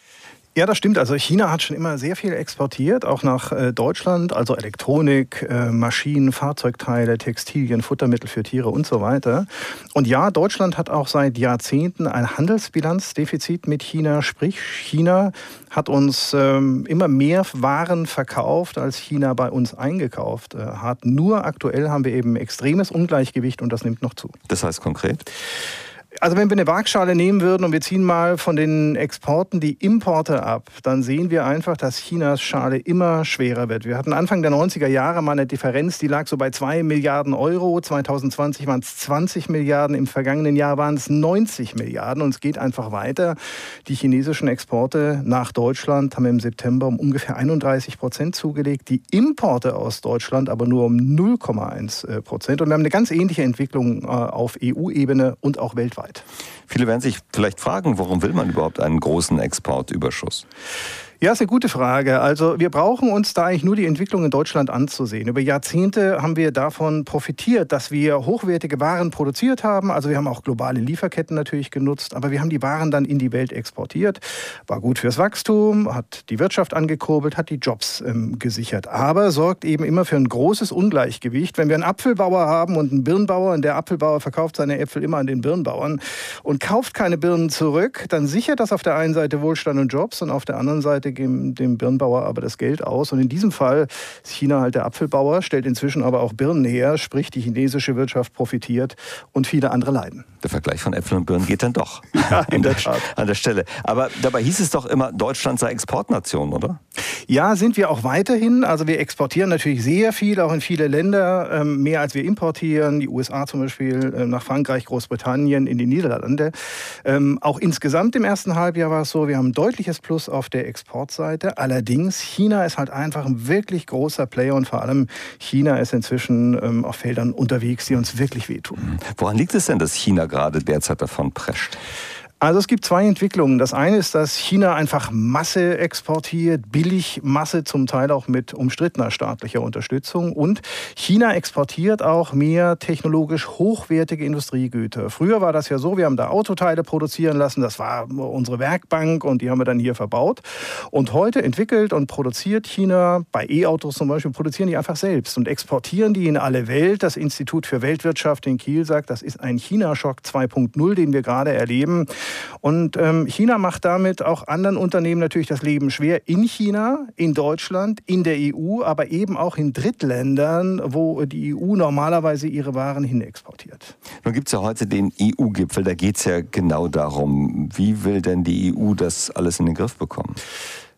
Ja, das stimmt. Also China hat schon immer sehr viel exportiert, auch nach äh, Deutschland, also Elektronik, äh, Maschinen, Fahrzeugteile, Textilien, Futtermittel für Tiere und so weiter. Und ja, Deutschland hat auch seit Jahrzehnten ein Handelsbilanzdefizit mit China, sprich China hat uns ähm, immer mehr Waren verkauft, als China bei uns eingekauft äh, hat. Nur aktuell haben wir eben extremes Ungleichgewicht und das nimmt noch zu. Das heißt konkret? Also wenn wir eine Waagschale nehmen würden und wir ziehen mal von den Exporten die Importe ab, dann sehen wir einfach, dass Chinas Schale immer schwerer wird. Wir hatten Anfang der neunziger Jahre mal eine Differenz, die lag so bei zwei Milliarden Euro. zwanzig zwanzig waren es zwanzig Milliarden, im vergangenen Jahr waren es neunzig Milliarden und es geht einfach weiter. Die chinesischen Exporte nach Deutschland haben im September um ungefähr einunddreißig Prozent zugelegt, die Importe aus Deutschland aber nur um null Komma eins Prozent. Und wir haben eine ganz ähnliche Entwicklung auf E U-Ebene und auch weltweit. Viele werden sich vielleicht fragen, warum will man überhaupt einen großen Exportüberschuss? Ja, ist eine gute Frage. Also wir brauchen uns da eigentlich nur die Entwicklung in Deutschland anzusehen. Über Jahrzehnte haben wir davon profitiert, dass wir hochwertige Waren produziert haben. Also wir haben auch globale Lieferketten natürlich genutzt, aber wir haben die Waren dann in die Welt exportiert. War gut fürs Wachstum, hat die Wirtschaft angekurbelt, hat die Jobs ähm, gesichert. Aber sorgt eben immer für ein großes Ungleichgewicht. Wenn wir einen Apfelbauer haben und einen Birnbauer und der Apfelbauer verkauft seine Äpfel immer an den Birnbauern und kauft keine Birnen zurück, dann sichert das auf der einen Seite Wohlstand und Jobs und auf der anderen Seite dem, dem Birnbauer aber das Geld aus. Und in diesem Fall ist China halt der Apfelbauer, stellt inzwischen aber auch Birnen her, sprich die chinesische Wirtschaft profitiert und viele andere leiden. Der Vergleich von Äpfeln und Birnen geht dann doch ja, in der Tat. an der Stelle. Aber dabei hieß es doch immer, Deutschland sei Exportnation, oder? Ja, sind wir auch weiterhin. Also wir exportieren natürlich sehr viel, auch in viele Länder, mehr als wir importieren. Die U S A zum Beispiel, nach Frankreich, Großbritannien, in die Niederlande. Auch insgesamt im ersten Halbjahr war es so, wir haben ein deutliches Plus auf der Exportseite. Allerdings, China ist halt einfach ein wirklich großer Player und vor allem China ist inzwischen auf Feldern unterwegs, die uns wirklich wehtun. Woran liegt es denn, dass China gerade derzeit davon prescht? Also es gibt zwei Entwicklungen. Das eine ist, dass China einfach Masse exportiert, billig Masse, zum Teil auch mit umstrittener staatlicher Unterstützung. Und China exportiert auch mehr technologisch hochwertige Industriegüter. Früher war das ja so, wir haben da Autoteile produzieren lassen, das war unsere Werkbank und die haben wir dann hier verbaut. Und heute entwickelt und produziert China, bei E-Autos zum Beispiel, produzieren die einfach selbst und exportieren die in alle Welt. Das Institut für Weltwirtschaft in Kiel sagt, das ist ein China-Schock zwei Punkt null, den wir gerade erleben. Und ähm, China macht damit auch anderen Unternehmen natürlich das Leben schwer. In China, in Deutschland, in der E U, aber eben auch in Drittländern, wo die E U normalerweise ihre Waren hin exportiert. Nun gibt es ja heute den E U-Gipfel, da geht es ja genau darum, wie will denn die E U das alles in den Griff bekommen?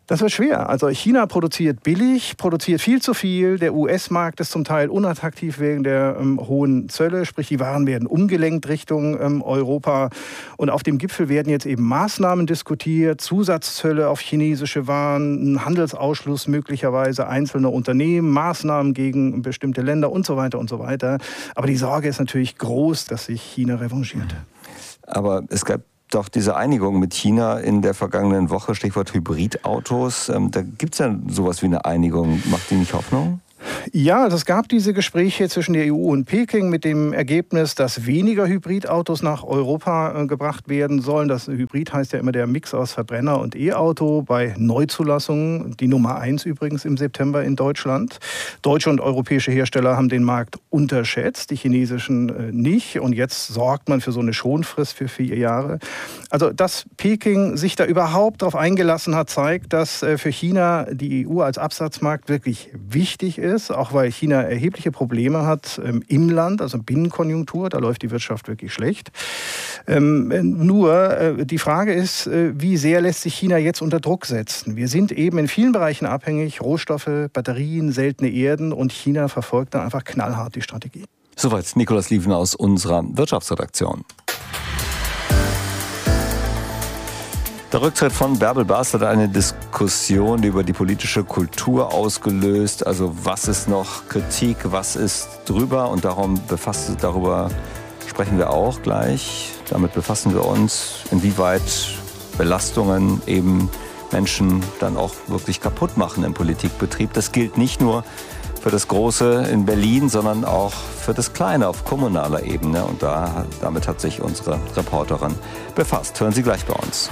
Das wird schwer. Also China produziert billig, produziert viel zu viel. Der U S-Markt ist zum Teil unattraktiv wegen der ähm, hohen Zölle. Sprich, die Waren werden umgelenkt Richtung ähm, Europa. Und auf dem Gipfel werden jetzt eben Maßnahmen diskutiert, Zusatzzölle auf chinesische Waren, ein Handelsausschluss möglicherweise einzelner Unternehmen, Maßnahmen gegen bestimmte Länder und so weiter und so weiter. Aber die Sorge ist natürlich groß, dass sich China revanchiert. Aber es gab doch diese Einigung mit China in der vergangenen Woche, Stichwort Hybridautos. Ähm, da gibt es ja sowas wie eine Einigung. Macht die nicht Hoffnung? Ja, also es gab diese Gespräche zwischen der E U und Peking mit dem Ergebnis, dass weniger Hybridautos nach Europa äh, gebracht werden sollen. Das Hybrid heißt ja immer der Mix aus Verbrenner und E-Auto bei Neuzulassungen, die Nummer eins übrigens im September in Deutschland. Deutsche und europäische Hersteller haben den Markt unterschätzt, die chinesischen äh, nicht. Und jetzt sorgt man für so eine Schonfrist für vier Jahre. Also, dass Peking sich da überhaupt darauf eingelassen hat, zeigt, dass äh, für China die E U als Absatzmarkt wirklich wichtig ist. Auch weil China erhebliche Probleme hat ähm, im Land, also Binnenkonjunktur, da läuft die Wirtschaft wirklich schlecht. Ähm, nur äh, die Frage ist, äh, wie sehr lässt sich China jetzt unter Druck setzen? Wir sind eben in vielen Bereichen abhängig, Rohstoffe, Batterien, seltene Erden, und China verfolgt da einfach knallhart die Strategie. Soweit Nikolaus Lieven aus unserer Wirtschaftsredaktion. Der Rücktritt von Bärbel Bas hat eine Diskussion über die politische Kultur ausgelöst. Also was ist noch Kritik, was ist drüber? Und darum befasst, darüber sprechen wir auch gleich. Damit befassen wir uns, inwieweit Belastungen eben Menschen dann auch wirklich kaputt machen im Politikbetrieb. Das gilt nicht nur für das Große in Berlin, sondern auch für das Kleine auf kommunaler Ebene. Und da, damit hat sich unsere Reporterin befasst. Hören Sie gleich bei uns.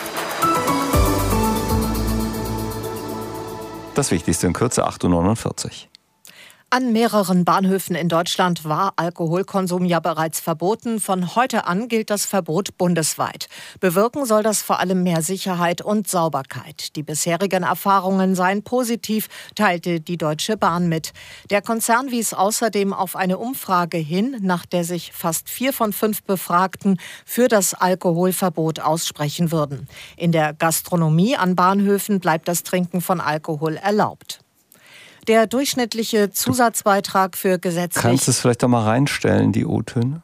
Das Wichtigste in Kürze, acht Uhr neunundvierzig. An mehreren Bahnhöfen in Deutschland war Alkoholkonsum ja bereits verboten. Von heute an gilt das Verbot bundesweit. Bewirken soll das vor allem mehr Sicherheit und Sauberkeit. Die bisherigen Erfahrungen seien positiv, teilte die Deutsche Bahn mit. Der Konzern wies außerdem auf eine Umfrage hin, nach der sich fast vier von fünf Befragten für das Alkoholverbot aussprechen würden. In der Gastronomie an Bahnhöfen bleibt das Trinken von Alkohol erlaubt. Der durchschnittliche Zusatzbeitrag für gesetzlich... Kannst du es vielleicht doch mal reinstellen, die O-Töne?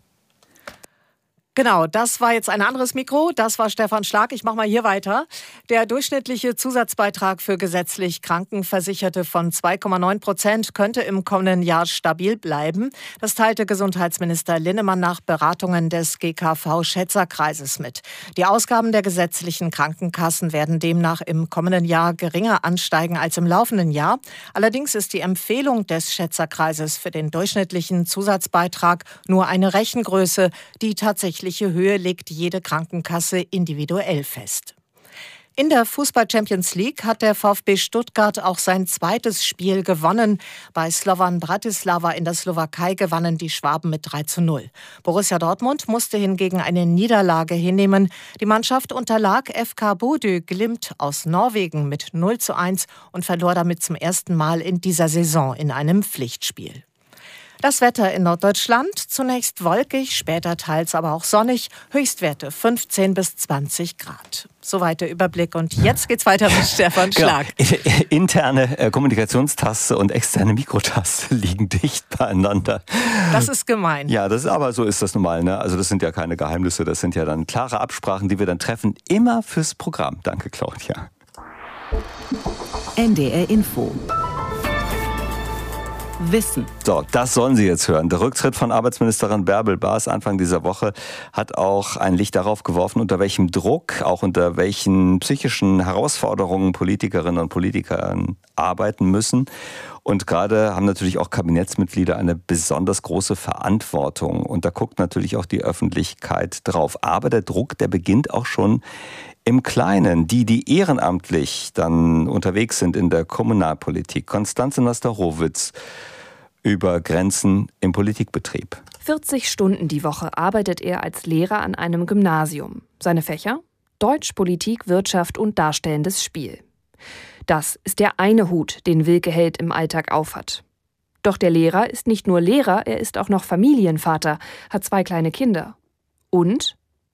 Genau, das war jetzt ein anderes Mikro. Das war Stefan Schlag. Ich mache mal hier weiter. Der durchschnittliche Zusatzbeitrag für gesetzlich Krankenversicherte von zwei Komma neun Prozent könnte im kommenden Jahr stabil bleiben. Das teilte Gesundheitsminister Linnemann nach Beratungen des G K V-Schätzerkreises mit. Die Ausgaben der gesetzlichen Krankenkassen werden demnach im kommenden Jahr geringer ansteigen als im laufenden Jahr. Allerdings ist die Empfehlung des Schätzerkreises für den durchschnittlichen Zusatzbeitrag nur eine Rechengröße, die tatsächlich Höhe legt jede Krankenkasse individuell fest. In der Fußball-Champions League hat der VfB Stuttgart auch sein zweites Spiel gewonnen. Bei Slovan Bratislava in der Slowakei gewannen die Schwaben mit drei zu null. Borussia Dortmund musste hingegen eine Niederlage hinnehmen. Die Mannschaft unterlag F K Bodø Glimt aus Norwegen mit null zu eins und verlor damit zum ersten Mal in dieser Saison in einem Pflichtspiel. Das Wetter in Norddeutschland, zunächst wolkig, später teils aber auch sonnig, Höchstwerte fünfzehn bis zwanzig Grad. Soweit der Überblick und jetzt geht's weiter mit Stefan Schlag. Genau. Interne äh, Kommunikationstaste und externe Mikrotaste liegen dicht beieinander. Das ist gemein. Ja, das ist, aber so ist das normal, ne? Also das sind ja keine Geheimnisse, das sind ja dann klare Absprachen, die wir dann treffen, immer fürs Programm. Danke, Claudia. N D R Info. Wissen. So, das sollen Sie jetzt hören. Der Rücktritt von Arbeitsministerin Bärbel Bas Anfang dieser Woche hat auch ein Licht darauf geworfen, unter welchem Druck, auch unter welchen psychischen Herausforderungen Politikerinnen und Politiker arbeiten müssen. Und gerade haben natürlich auch Kabinettsmitglieder eine besonders große Verantwortung. Und da guckt natürlich auch die Öffentlichkeit drauf. Aber der Druck, der beginnt auch schon im Kleinen. Die, die ehrenamtlich dann unterwegs sind in der Kommunalpolitik. Konstanze Nasterowitz über Grenzen im Politikbetrieb. vierzig Stunden die Woche arbeitet er als Lehrer an einem Gymnasium. Seine Fächer? Deutsch, Politik, Wirtschaft und darstellendes Spiel. Das ist der eine Hut, den Wilke Held im Alltag aufhat. Doch der Lehrer ist nicht nur Lehrer, er ist auch noch Familienvater, hat zwei kleine Kinder. Und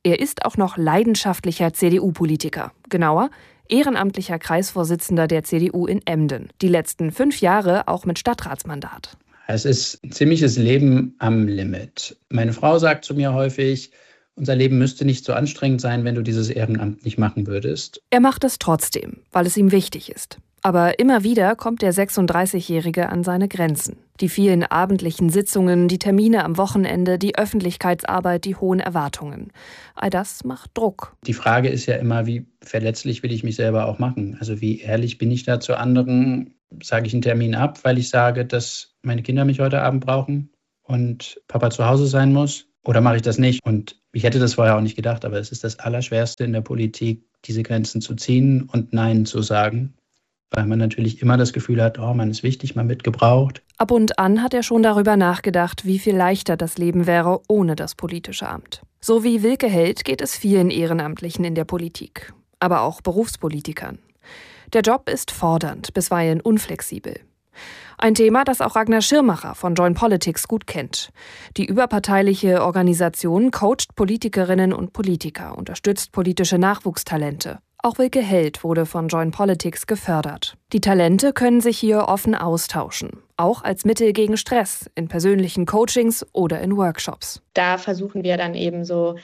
Er ist auch noch leidenschaftlicher C D U-Politiker. Genauer, ehrenamtlicher Kreisvorsitzender der C D U in Emden. Die letzten fünf Jahre auch mit Stadtratsmandat. Es ist ein ziemliches Leben am Limit. Meine Frau sagt zu mir häufig, unser Leben müsste nicht so anstrengend sein, wenn du dieses Ehrenamt nicht machen würdest. Er macht es trotzdem, weil es ihm wichtig ist. Aber immer wieder kommt der sechsunddreißigjährige an seine Grenzen. Die vielen abendlichen Sitzungen, die Termine am Wochenende, die Öffentlichkeitsarbeit, die hohen Erwartungen. All das macht Druck. Die Frage ist ja immer, wie verletzlich will ich mich selber auch machen? Also wie ehrlich bin ich da zu anderen? Sage ich einen Termin ab, weil ich sage, dass meine Kinder mich heute Abend brauchen und Papa zu Hause sein muss? Oder mache ich das nicht? Und ich hätte das vorher auch nicht gedacht, aber es ist das Allerschwerste in der Politik, diese Grenzen zu ziehen und Nein zu sagen. Weil man natürlich immer das Gefühl hat, oh, man ist wichtig, man wird gebraucht. Ab und an hat er schon darüber nachgedacht, wie viel leichter das Leben wäre ohne das politische Amt. So wie Wilke Held geht es vielen Ehrenamtlichen in der Politik, aber auch Berufspolitikern. Der Job ist fordernd, bisweilen unflexibel. Ein Thema, das auch Ragnar Schirmacher von Join Politics gut kennt. Die überparteiliche Organisation coacht Politikerinnen und Politiker, unterstützt politische Nachwuchstalente. Auch Wilke Held wurde von Join Politics gefördert. Die Talente können sich hier offen austauschen, auch als Mittel gegen Stress, in persönlichen Coachings oder in Workshops. Da versuchen wir dann eben so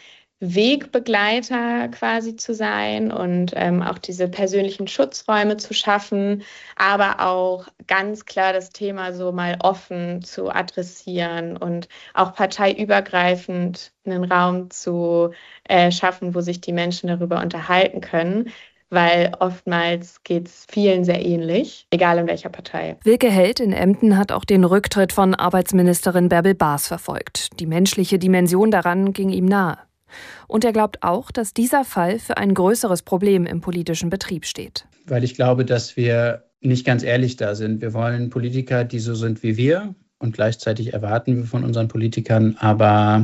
Wegbegleiter quasi zu sein und ähm, auch diese persönlichen Schutzräume zu schaffen, aber auch ganz klar das Thema so mal offen zu adressieren und auch parteiübergreifend einen Raum zu äh, schaffen, wo sich die Menschen darüber unterhalten können. Weil oftmals geht es vielen sehr ähnlich, egal in welcher Partei. Wilke Held in Emden hat auch den Rücktritt von Arbeitsministerin Bärbel Baas verfolgt. Die menschliche Dimension daran ging ihm nahe. Und er glaubt auch, dass dieser Fall für ein größeres Problem im politischen Betrieb steht. Weil ich glaube, dass wir nicht ganz ehrlich da sind. Wir wollen Politiker, die so sind wie wir. Und gleichzeitig erwarten wir von unseren Politikern aber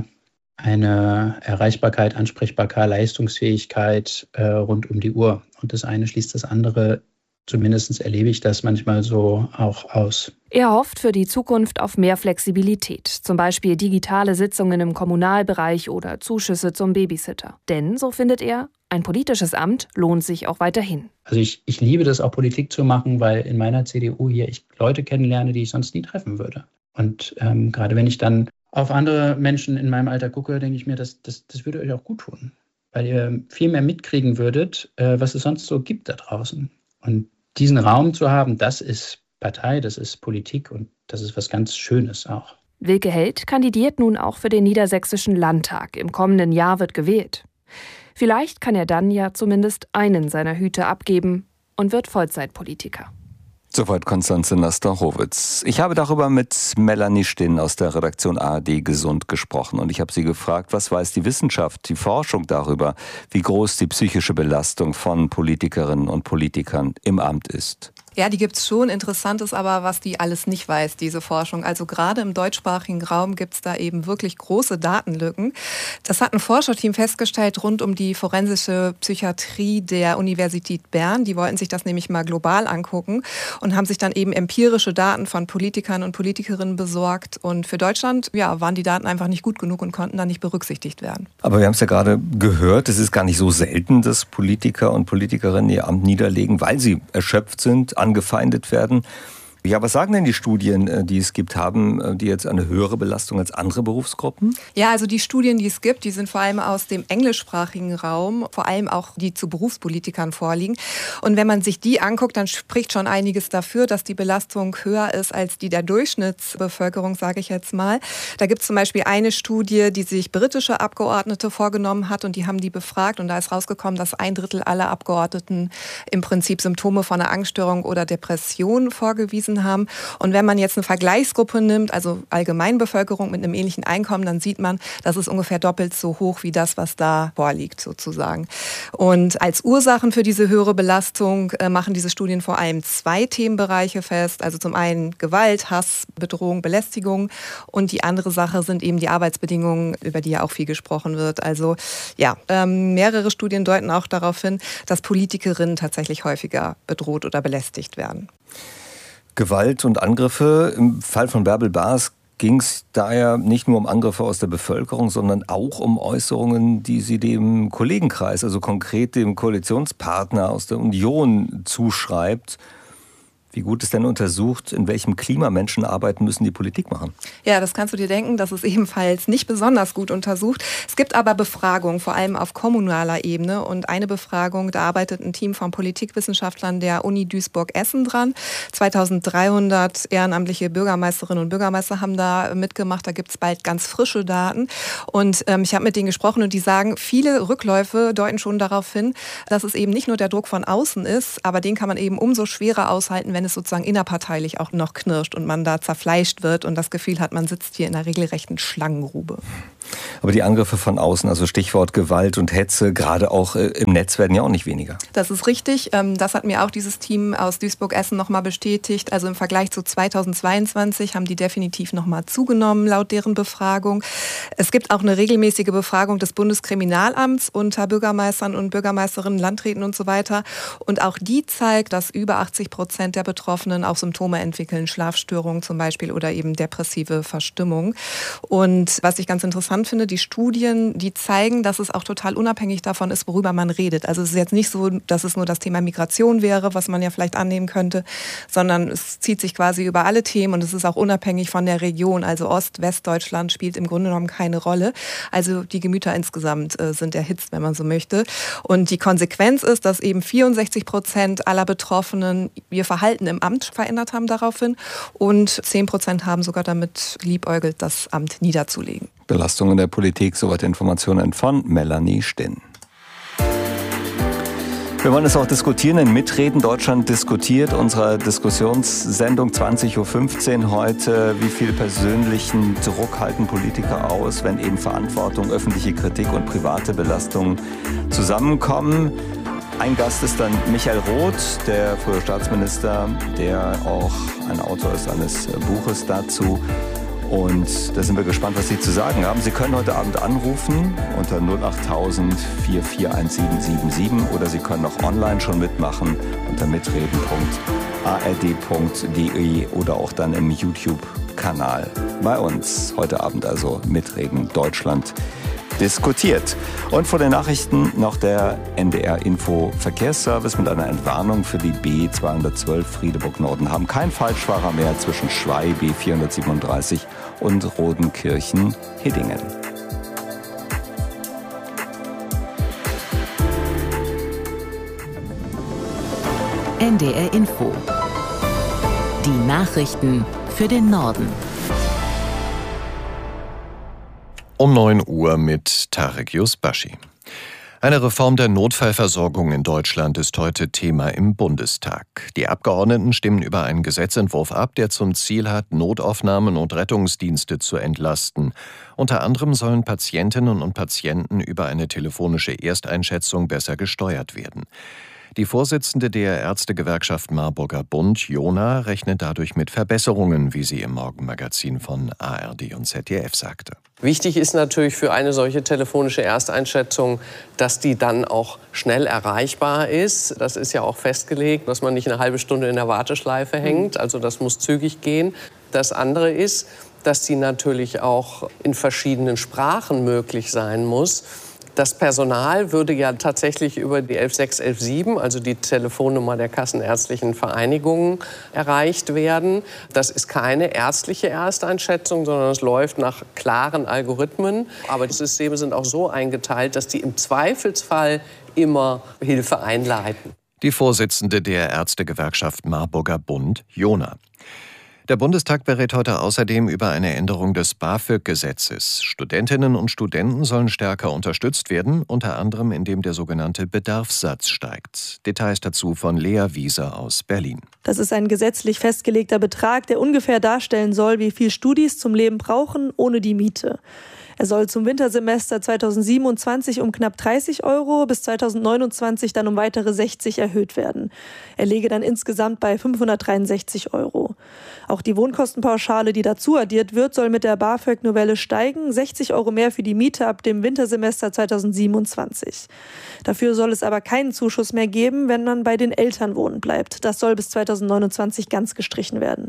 eine Erreichbarkeit, Ansprechbarkeit, Leistungsfähigkeit äh, rund um die Uhr. Und das eine schließt das andere. Zumindest erlebe ich das manchmal so auch aus. Er hofft für die Zukunft auf mehr Flexibilität, zum Beispiel digitale Sitzungen im Kommunalbereich oder Zuschüsse zum Babysitter. Denn, so findet er, ein politisches Amt lohnt sich auch weiterhin. Also ich, ich liebe das auch, Politik zu machen, weil in meiner C D U hier ich Leute kennenlerne, die ich sonst nie treffen würde. Und ähm, gerade wenn ich dann auf andere Menschen in meinem Alter gucke, denke ich mir, das, das, das würde euch auch gut tun. Weil ihr viel mehr mitkriegen würdet, äh, was es sonst so gibt da draußen. Und diesen Raum zu haben, das ist Partei, das ist Politik und das ist was ganz Schönes auch. Wilke Held kandidiert nun auch für den Niedersächsischen Landtag. Im kommenden Jahr wird gewählt. Vielleicht kann er dann ja zumindest einen seiner Hüte abgeben und wird Vollzeitpolitiker. Soweit Konstanze Naster-Howitz. Ich habe darüber mit Melanie Stinn aus der Redaktion A R D Gesund gesprochen und ich habe sie gefragt, was weiß die Wissenschaft, die Forschung darüber, wie groß die psychische Belastung von Politikerinnen und Politikern im Amt ist. Ja, die gibt's schon. Interessant ist aber, was die alles nicht weiß, diese Forschung. Also gerade im deutschsprachigen Raum gibt's da eben wirklich große Datenlücken. Das hat ein Forscherteam festgestellt rund um die forensische Psychiatrie der Universität Bern. Die wollten sich das nämlich mal global angucken und haben sich dann eben empirische Daten von Politikern und Politikerinnen besorgt. Und für Deutschland, ja, waren die Daten einfach nicht gut genug und konnten dann nicht berücksichtigt werden. Aber wir haben es ja gerade gehört, es ist gar nicht so selten, dass Politiker und Politikerinnen ihr Amt niederlegen, weil sie erschöpft sind, angefeindet werden. Ja, was sagen denn die Studien, die es gibt? Haben die jetzt eine höhere Belastung als andere Berufsgruppen? Ja, also die Studien, die es gibt, die sind vor allem aus dem englischsprachigen Raum, vor allem auch die zu Berufspolitikern vorliegen. Und wenn man sich die anguckt, dann spricht schon einiges dafür, dass die Belastung höher ist als die der Durchschnittsbevölkerung, sage ich jetzt mal. Da gibt es zum Beispiel eine Studie, die sich britische Abgeordnete vorgenommen hat und die haben die befragt und da ist rausgekommen, dass ein Drittel aller Abgeordneten im Prinzip Symptome von einer Angststörung oder Depression vorgewiesen haben. Und wenn man jetzt eine Vergleichsgruppe nimmt, also Allgemeinbevölkerung mit einem ähnlichen Einkommen, dann sieht man, das ist ungefähr doppelt so hoch wie das, was da vorliegt sozusagen. Und als Ursachen für diese höhere Belastung äh, machen diese Studien vor allem zwei Themenbereiche fest. Also zum einen Gewalt, Hass, Bedrohung, Belästigung und die andere Sache sind eben die Arbeitsbedingungen, über die ja auch viel gesprochen wird. Also ja, ähm, mehrere Studien deuten auch darauf hin, dass Politikerinnen tatsächlich häufiger bedroht oder belästigt werden. Gewalt und Angriffe. Im Fall von Bärbel Baas ging es daher nicht nur um Angriffe aus der Bevölkerung, sondern auch um Äußerungen, die sie dem Kollegenkreis, also konkret dem Koalitionspartner aus der Union zuschreibt. Wie gut ist denn untersucht, in welchem Klima Menschen arbeiten müssen, die Politik machen? Ja, das kannst du dir denken, das ist ebenfalls nicht besonders gut untersucht. Es gibt aber Befragungen, vor allem auf kommunaler Ebene. Und eine Befragung, da arbeitet ein Team von Politikwissenschaftlern der Uni Duisburg-Essen dran. zweitausenddreihundert ehrenamtliche Bürgermeisterinnen und Bürgermeister haben da mitgemacht. Da gibt es bald ganz frische Daten. Und ähm, ich habe mit denen gesprochen und die sagen, viele Rückläufe deuten schon darauf hin, dass es eben nicht nur der Druck von außen ist, aber den kann man eben umso schwerer aushalten, wenn es sozusagen innerparteilich auch noch knirscht und man da zerfleischt wird und das Gefühl hat, man sitzt hier in einer regelrechten Schlangengrube. Aber die Angriffe von außen, also Stichwort Gewalt und Hetze, gerade auch im Netz, werden ja auch nicht weniger. Das ist richtig. Das hat mir auch dieses Team aus Duisburg-Essen nochmal bestätigt. Also im Vergleich zu zweitausendzweiundzwanzig haben die definitiv nochmal zugenommen, laut deren Befragung. Es gibt auch eine regelmäßige Befragung des Bundeskriminalamts unter Bürgermeistern und Bürgermeisterinnen, Landräten und so weiter. Und auch die zeigt, dass über achtzig Prozent der Betroffenen auch Symptome entwickeln, Schlafstörungen zum Beispiel oder eben depressive Verstimmung. Und was ich ganz interessant finde, die Studien, die zeigen, dass es auch total unabhängig davon ist, worüber man redet. Also es ist jetzt nicht so, dass es nur das Thema Migration wäre, was man ja vielleicht annehmen könnte, sondern es zieht sich quasi über alle Themen und es ist auch unabhängig von der Region. Also Ost-, Westdeutschland spielt im Grunde genommen keine Rolle. Also die Gemüter insgesamt äh, sind erhitzt, wenn man so möchte. Und die Konsequenz ist, dass eben vierundsechzig Prozent aller Betroffenen ihr Verhalten im Amt verändert haben daraufhin und zehn Prozent haben sogar damit geliebäugelt, das Amt niederzulegen. Belastung in der Politik, soweit Informationen von Melanie Stinn. Wir wollen es auch diskutieren in Mitreden. Deutschland diskutiert, unserer Diskussionssendung zwanzig Uhr fünfzehn heute. Wie viel persönlichen Druck halten Politiker aus, wenn eben Verantwortung, öffentliche Kritik und private Belastung zusammenkommen? Ein Gast ist dann Michael Roth, der frühere Staatsminister, der auch ein Autor ist eines Buches dazu. Und da sind wir gespannt, was Sie zu sagen haben. Sie können heute Abend anrufen unter null acht tausend vier vier eins sieben sieben sieben oder Sie können auch online schon mitmachen unter mitreden punkt a r d punkt d e oder auch dann im YouTube-Kanal bei uns. Heute Abend also Mitreden Deutschland diskutiert. Und vor den Nachrichten noch der N D R-Info-Verkehrsservice mit einer Entwarnung für die B zweihundertzwölf Friedeburg-Norden. Haben kein Falschfahrer mehr zwischen Schwey B vierhundertsiebenunddreißig und Rodenkirchen-Hiddingen. N D R Info. Die Nachrichten für den Norden. Um neun Uhr mit Tarek Yusbashi. Eine Reform der Notfallversorgung in Deutschland ist heute Thema im Bundestag. Die Abgeordneten stimmen über einen Gesetzentwurf ab, der zum Ziel hat, Notaufnahmen und Rettungsdienste zu entlasten. Unter anderem sollen Patientinnen und Patienten über eine telefonische Ersteinschätzung besser gesteuert werden. Die Vorsitzende der Ärztegewerkschaft Marburger Bund, Jona, rechnet dadurch mit Verbesserungen, wie sie im Morgenmagazin von A R D und Z D F sagte. Wichtig ist natürlich für eine solche telefonische Ersteinschätzung, dass die dann auch schnell erreichbar ist. Das ist ja auch festgelegt, dass man nicht eine halbe Stunde in der Warteschleife hängt. Also das muss zügig gehen. Das andere ist, dass die natürlich auch in verschiedenen Sprachen möglich sein muss. Das Personal würde ja tatsächlich über die elf sechs elf sieben, also die Telefonnummer der kassenärztlichen Vereinigungen, erreicht werden. Das ist keine ärztliche Ersteinschätzung, sondern es läuft nach klaren Algorithmen. Aber die Systeme sind auch so eingeteilt, dass die im Zweifelsfall immer Hilfe einleiten. Die Vorsitzende der Ärztegewerkschaft Marburger Bund, Jona. Der Bundestag berät heute außerdem über eine Änderung des BAföG-Gesetzes. Studentinnen und Studenten sollen stärker unterstützt werden, unter anderem indem der sogenannte Bedarfssatz steigt. Details dazu von Lea Wieser aus Berlin. Das ist ein gesetzlich festgelegter Betrag, der ungefähr darstellen soll, wie viel Studis zum Leben brauchen ohne die Miete. Er soll zum Wintersemester zweitausendsiebenundzwanzig um knapp dreißig Euro, bis zweitausendneunundzwanzig dann um weitere sechzig erhöht werden. Er läge dann insgesamt bei fünfhundertdreiundsechzig Euro. Auch die Wohnkostenpauschale, die dazu addiert wird, soll mit der BAföG-Novelle steigen. sechzig Euro mehr für die Miete ab dem Wintersemester zweitausendsiebenundzwanzig. Dafür soll es aber keinen Zuschuss mehr geben, wenn man bei den Eltern wohnen bleibt. Das soll bis zweitausendneunundzwanzig ganz gestrichen werden.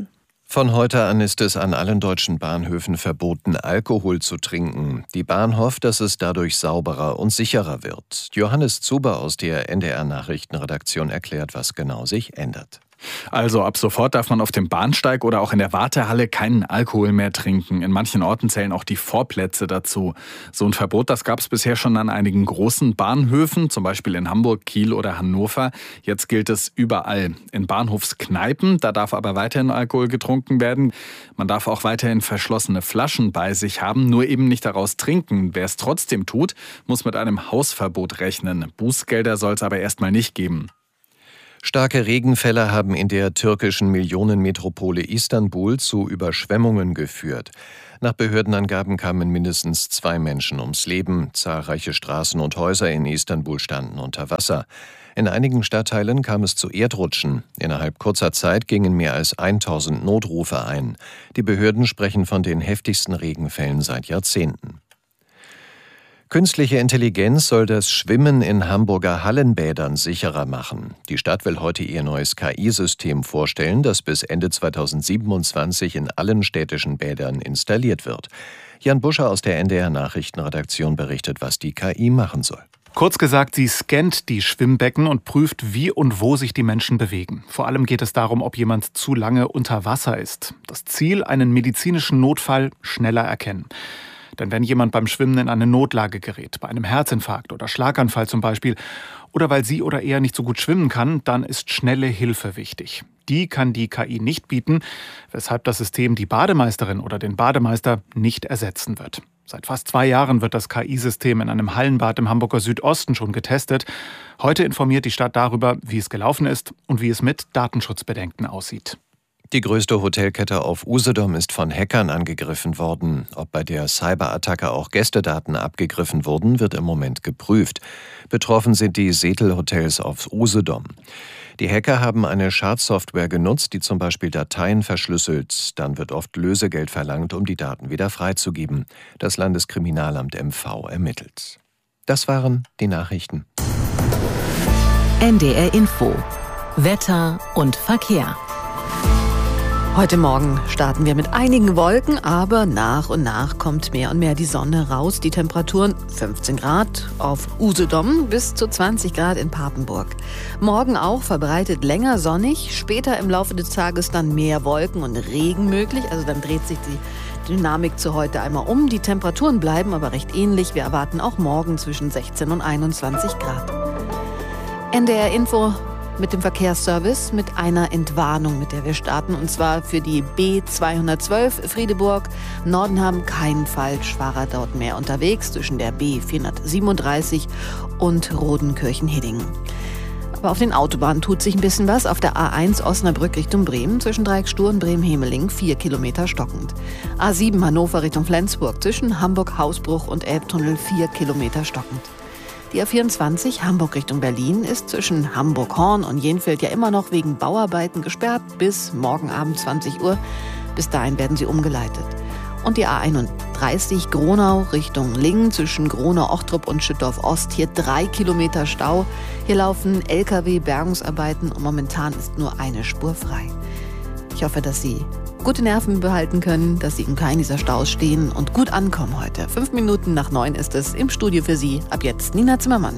Von heute an ist es an allen deutschen Bahnhöfen verboten, Alkohol zu trinken. Die Bahn hofft, dass es dadurch sauberer und sicherer wird. Johannes Zuber aus der N D R-Nachrichtenredaktion erklärt, was genau sich ändert. Also ab sofort darf man auf dem Bahnsteig oder auch in der Wartehalle keinen Alkohol mehr trinken. In manchen Orten zählen auch die Vorplätze dazu. So ein Verbot, das gab es bisher schon an einigen großen Bahnhöfen, zum Beispiel in Hamburg, Kiel oder Hannover. Jetzt gilt es überall. In Bahnhofskneipen, da darf aber weiterhin Alkohol getrunken werden. Man darf auch weiterhin verschlossene Flaschen bei sich haben, nur eben nicht daraus trinken. Wer es trotzdem tut, muss mit einem Hausverbot rechnen. Bußgelder soll es aber erstmal nicht geben. Starke Regenfälle haben in der türkischen Millionenmetropole Istanbul zu Überschwemmungen geführt. Nach Behördenangaben kamen mindestens zwei Menschen ums Leben. Zahlreiche Straßen und Häuser in Istanbul standen unter Wasser. In einigen Stadtteilen kam es zu Erdrutschen. Innerhalb kurzer Zeit gingen mehr als tausend Notrufe ein. Die Behörden sprechen von den heftigsten Regenfällen seit Jahrzehnten. Künstliche Intelligenz soll das Schwimmen in Hamburger Hallenbädern sicherer machen. Die Stadt will heute ihr neues K I-System vorstellen, das bis Ende zweitausendsiebenundzwanzig in allen städtischen Bädern installiert wird. Jan Buscher aus der N D R-Nachrichtenredaktion berichtet, was die K I machen soll. Kurz gesagt, sie scannt die Schwimmbecken und prüft, wie und wo sich die Menschen bewegen. Vor allem geht es darum, ob jemand zu lange unter Wasser ist. Das Ziel, einen medizinischen Notfall schneller erkennen. Denn wenn jemand beim Schwimmen in eine Notlage gerät, bei einem Herzinfarkt oder Schlaganfall zum Beispiel, oder weil sie oder er nicht so gut schwimmen kann, dann ist schnelle Hilfe wichtig. Die kann die K I nicht bieten, weshalb das System die Bademeisterin oder den Bademeister nicht ersetzen wird. Seit fast zwei Jahren wird das K I-System in einem Hallenbad im Hamburger Südosten schon getestet. Heute informiert die Stadt darüber, wie es gelaufen ist und wie es mit Datenschutzbedenken aussieht. Die größte Hotelkette auf Usedom ist von Hackern angegriffen worden. Ob bei der Cyberattacke auch Gästedaten abgegriffen wurden, wird im Moment geprüft. Betroffen sind die Setel-Hotels auf Usedom. Die Hacker haben eine Schadsoftware genutzt, die zum Beispiel Dateien verschlüsselt. Dann wird oft Lösegeld verlangt, um die Daten wieder freizugeben. Das Landeskriminalamt M V ermittelt. Das waren die Nachrichten. N D R Info. Wetter und Verkehr. Heute Morgen starten wir mit einigen Wolken, aber nach und nach kommt mehr und mehr die Sonne raus. Die Temperaturen fünfzehn Grad auf Usedom bis zu zwanzig Grad in Papenburg. Morgen auch verbreitet länger sonnig, später im Laufe des Tages dann mehr Wolken und Regen möglich. Also dann dreht sich die Dynamik zu heute einmal um. Die Temperaturen bleiben aber recht ähnlich. Wir erwarten auch morgen zwischen sechzehn und einundzwanzig Grad. N D R Info mit dem Verkehrsservice, mit einer Entwarnung, mit der wir starten, und zwar für die B zweihundertzwölf Friedeburg. Nordenham, kein Falschfahrer dort mehr unterwegs, zwischen der B vierhundertsiebenunddreißig und Rodenkirchen-Hiddingen. Aber auf den Autobahnen tut sich ein bisschen was. Auf der A eins Osnabrück Richtung Bremen, zwischen Dreiecksstuhr und Bremen-Hemeling, vier Kilometer stockend. A sieben Hannover Richtung Flensburg, zwischen Hamburg-Hausbruch und Elbtunnel, vier Kilometer stockend. Die A vierundzwanzig Hamburg Richtung Berlin ist zwischen Hamburg-Horn und Jenfeld ja immer noch wegen Bauarbeiten gesperrt bis morgen Abend zwanzig Uhr. Bis dahin werden sie umgeleitet. Und die A einunddreißig Gronau Richtung Lingen zwischen Gronau-Ochtrup und Schüttorf-Ost. Hier drei Kilometer Stau. Hier laufen L K W-Bergungsarbeiten und momentan ist nur eine Spur frei. Ich hoffe, dass Sie gute Nerven behalten können, dass Sie in keinem dieser Staus stehen und gut ankommen heute. Fünf Minuten nach neun ist es im Studio für Sie. Ab jetzt Nina Zimmermann.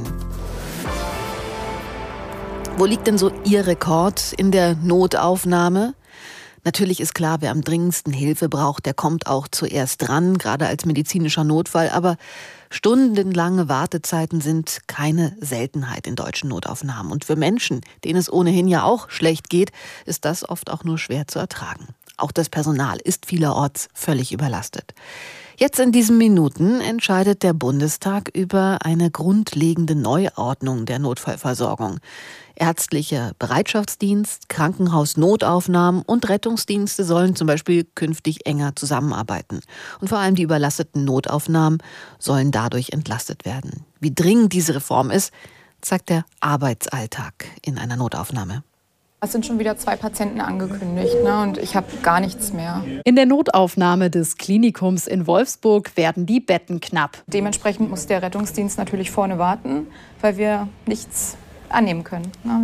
Wo liegt denn so Ihr Rekord in der Notaufnahme? Natürlich ist klar, wer am dringendsten Hilfe braucht, der kommt auch zuerst dran, gerade als medizinischer Notfall. Aber stundenlange Wartezeiten sind keine Seltenheit in deutschen Notaufnahmen. Und für Menschen, denen es ohnehin ja auch schlecht geht, ist das oft auch nur schwer zu ertragen. Auch das Personal ist vielerorts völlig überlastet. Jetzt in diesen Minuten entscheidet der Bundestag über eine grundlegende Neuordnung der Notfallversorgung. Ärztlicher Bereitschaftsdienst, Krankenhausnotaufnahmen und Rettungsdienste sollen zum Beispiel künftig enger zusammenarbeiten. Und vor allem die überlasteten Notaufnahmen sollen dadurch entlastet werden. Wie dringend diese Reform ist, zeigt der Arbeitsalltag in einer Notaufnahme. Es sind schon wieder zwei Patienten angekündigt, ne, und ich habe gar nichts mehr. In der Notaufnahme des Klinikums in Wolfsburg werden die Betten knapp. Dementsprechend muss der Rettungsdienst natürlich vorne warten, weil wir nichts annehmen können. Ne. Wir haben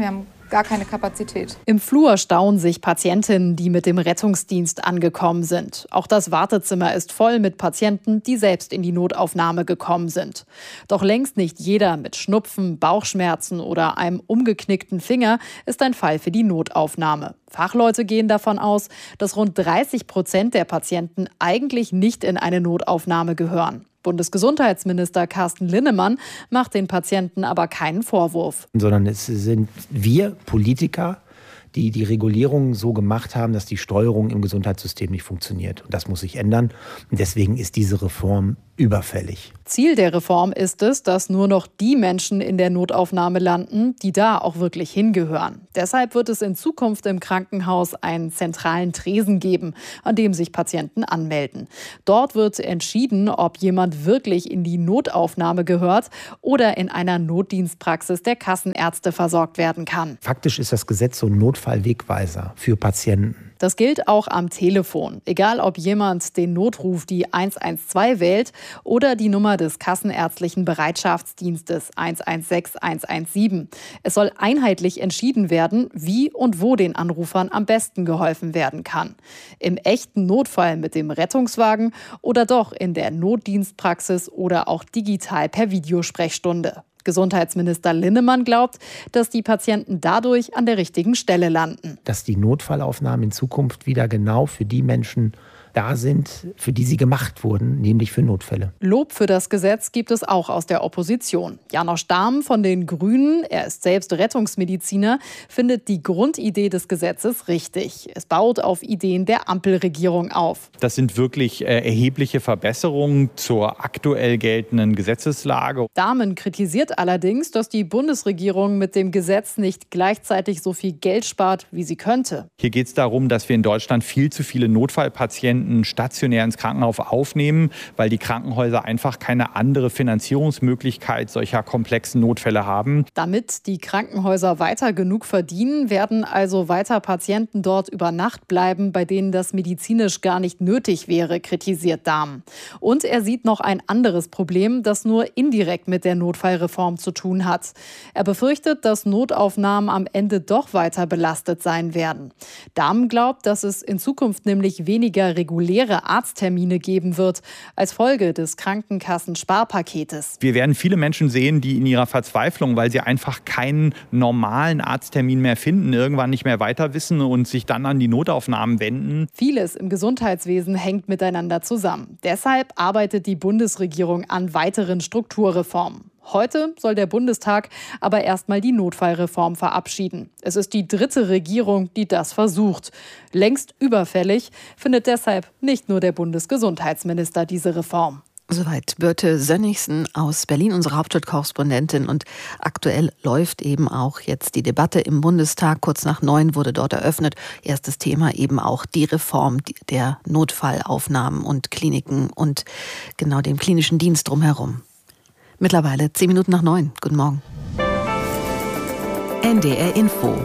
gar keine Kapazität. Im Flur stauen sich Patientinnen, die mit dem Rettungsdienst angekommen sind. Auch das Wartezimmer ist voll mit Patienten, die selbst in die Notaufnahme gekommen sind. Doch längst nicht jeder mit Schnupfen, Bauchschmerzen oder einem umgeknickten Finger ist ein Fall für die Notaufnahme. Fachleute gehen davon aus, dass rund dreißig Prozent der Patienten eigentlich nicht in eine Notaufnahme gehören. Bundesgesundheitsminister Carsten Linnemann macht den Patienten aber keinen Vorwurf. Sondern es sind wir Politiker, die die Regulierung so gemacht haben, dass die Steuerung im Gesundheitssystem nicht funktioniert. Und das muss sich ändern. Und deswegen ist diese Reform überfällig. Ziel der Reform ist es, dass nur noch die Menschen in der Notaufnahme landen, die da auch wirklich hingehören. Deshalb wird es in Zukunft im Krankenhaus einen zentralen Tresen geben, an dem sich Patienten anmelden. Dort wird entschieden, ob jemand wirklich in die Notaufnahme gehört oder in einer Notdienstpraxis der Kassenärzte versorgt werden kann. Faktisch ist das Gesetz so ein Notfallwegweiser für Patienten. Das gilt auch am Telefon. Egal, ob jemand den Notruf die eins eins zwei wählt oder die Nummer des kassenärztlichen Bereitschaftsdienstes eins eins sechs eins eins sieben. Es soll einheitlich entschieden werden, wie und wo den Anrufern am besten geholfen werden kann. Im echten Notfall mit dem Rettungswagen oder doch in der Notdienstpraxis oder auch digital per Videosprechstunde. Gesundheitsminister Linnemann glaubt, dass die Patienten dadurch an der richtigen Stelle landen. Dass die Notfallaufnahmen in Zukunft wieder genau für die Menschen da sind, für die sie gemacht wurden, nämlich für Notfälle. Lob für das Gesetz gibt es auch aus der Opposition. Janosch Dahm von den Grünen, er ist selbst Rettungsmediziner, findet die Grundidee des Gesetzes richtig. Es baut auf Ideen der Ampelregierung auf. Das sind wirklich äh, erhebliche Verbesserungen zur aktuell geltenden Gesetzeslage. Dahmen kritisiert allerdings, dass die Bundesregierung mit dem Gesetz nicht gleichzeitig so viel Geld spart, wie sie könnte. Hier geht es darum, dass wir in Deutschland viel zu viele Notfallpatienten stationär ins Krankenhaus aufnehmen, weil die Krankenhäuser einfach keine andere Finanzierungsmöglichkeit solcher komplexen Notfälle haben. Damit die Krankenhäuser weiter genug verdienen, werden also weiter Patienten dort über Nacht bleiben, bei denen das medizinisch gar nicht nötig wäre, kritisiert Dahm. Und er sieht noch ein anderes Problem, das nur indirekt mit der Notfallreform zu tun hat. Er befürchtet, dass Notaufnahmen am Ende doch weiter belastet sein werden. Dahm glaubt, dass es in Zukunft nämlich weniger reguliert reguläre Arzttermine geben wird, als Folge des Krankenkassen-Sparpaketes. Wir werden viele Menschen sehen, die in ihrer Verzweiflung, weil sie einfach keinen normalen Arzttermin mehr finden, irgendwann nicht mehr weiter wissen und sich dann an die Notaufnahmen wenden. Vieles im Gesundheitswesen hängt miteinander zusammen. Deshalb arbeitet die Bundesregierung an weiteren Strukturreformen. Heute soll der Bundestag aber erstmal die Notfallreform verabschieden. Es ist die dritte Regierung, die das versucht. Längst überfällig findet deshalb nicht nur der Bundesgesundheitsminister diese Reform. Soweit Birte Sönnigsen aus Berlin, unsere Hauptstadtkorrespondentin. Und aktuell läuft eben auch jetzt die Debatte im Bundestag. Kurz nach neun wurde dort eröffnet. Erstes Thema eben auch die Reform der Notfallaufnahmen und Kliniken und genau dem klinischen Dienst drumherum. Mittlerweile zehn Minuten nach neun. Guten Morgen. N D R Info.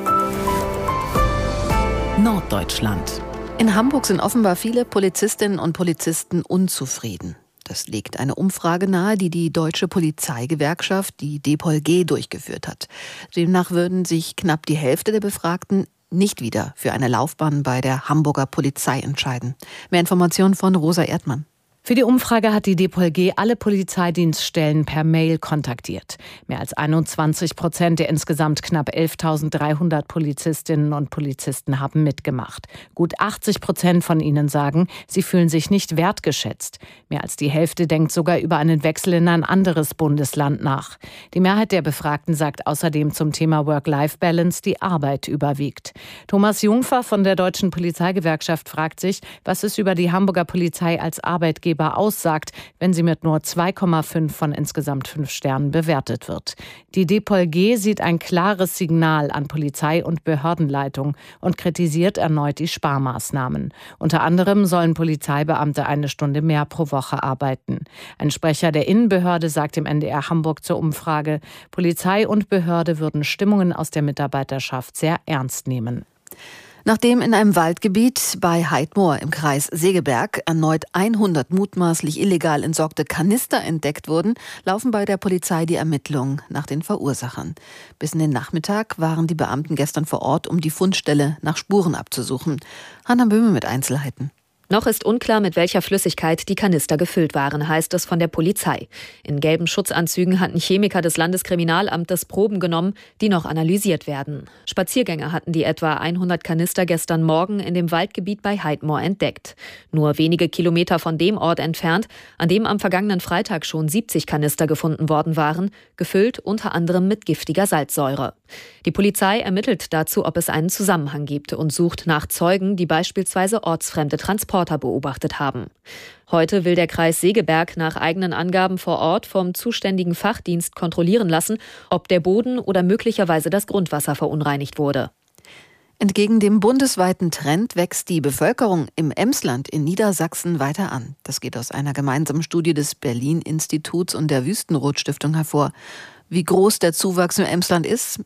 Norddeutschland. In Hamburg sind offenbar viele Polizistinnen und Polizisten unzufrieden. Das legt eine Umfrage nahe, die die Deutsche Polizeigewerkschaft, die D P O L G, durchgeführt hat. Demnach würden sich knapp die Hälfte der Befragten nicht wieder für eine Laufbahn bei der Hamburger Polizei entscheiden. Mehr Informationen von Rosa Erdmann. Für die Umfrage hat die D P O L G alle Polizeidienststellen per Mail kontaktiert. Mehr als einundzwanzig Prozent der insgesamt knapp elftausenddreihundert Polizistinnen und Polizisten haben mitgemacht. Gut achtzig Prozent von ihnen sagen, sie fühlen sich nicht wertgeschätzt. Mehr als die Hälfte denkt sogar über einen Wechsel in ein anderes Bundesland nach. Die Mehrheit der Befragten sagt außerdem zum Thema Work-Life-Balance, die Arbeit überwiegt. Thomas Jungfer von der Deutschen Polizeigewerkschaft fragt sich, was es über die Hamburger Polizei als Arbeitgeber aussagt, wenn sie mit nur zwei Komma fünf von insgesamt fünf Sternen bewertet wird. Die D P O L G sieht ein klares Signal an Polizei- und Behördenleitung und kritisiert erneut die Sparmaßnahmen. Unter anderem sollen Polizeibeamte eine Stunde mehr pro Woche arbeiten. Ein Sprecher der Innenbehörde sagt im N D R Hamburg zur Umfrage, Polizei und Behörde würden Stimmungen aus der Mitarbeiterschaft sehr ernst nehmen. Nachdem in einem Waldgebiet bei Heidmoor im Kreis Segeberg erneut hundert mutmaßlich illegal entsorgte Kanister entdeckt wurden, laufen bei der Polizei die Ermittlungen nach den Verursachern. Bis in den Nachmittag waren die Beamten gestern vor Ort, um die Fundstelle nach Spuren abzusuchen. Hanna Böhme mit Einzelheiten. Noch ist unklar, mit welcher Flüssigkeit die Kanister gefüllt waren, heißt es von der Polizei. In gelben Schutzanzügen hatten Chemiker des Landeskriminalamtes Proben genommen, die noch analysiert werden. Spaziergänger hatten die etwa hundert Kanister gestern Morgen in dem Waldgebiet bei Heidmoor entdeckt. Nur wenige Kilometer von dem Ort entfernt, an dem am vergangenen Freitag schon siebzig Kanister gefunden worden waren, gefüllt unter anderem mit giftiger Salzsäure. Die Polizei ermittelt dazu, ob es einen Zusammenhang gibt und sucht nach Zeugen, die beispielsweise ortsfremde Transporte beobachtet haben. Heute will der Kreis Segeberg nach eigenen Angaben vor Ort vom zuständigen Fachdienst kontrollieren lassen, ob der Boden oder möglicherweise das Grundwasser verunreinigt wurde. Entgegen dem bundesweiten Trend wächst die Bevölkerung im Emsland in Niedersachsen weiter an. Das geht aus einer gemeinsamen Studie des Berlin-Instituts und der Wüstenrot-Stiftung hervor. Wie groß der Zuwachs im Emsland ist,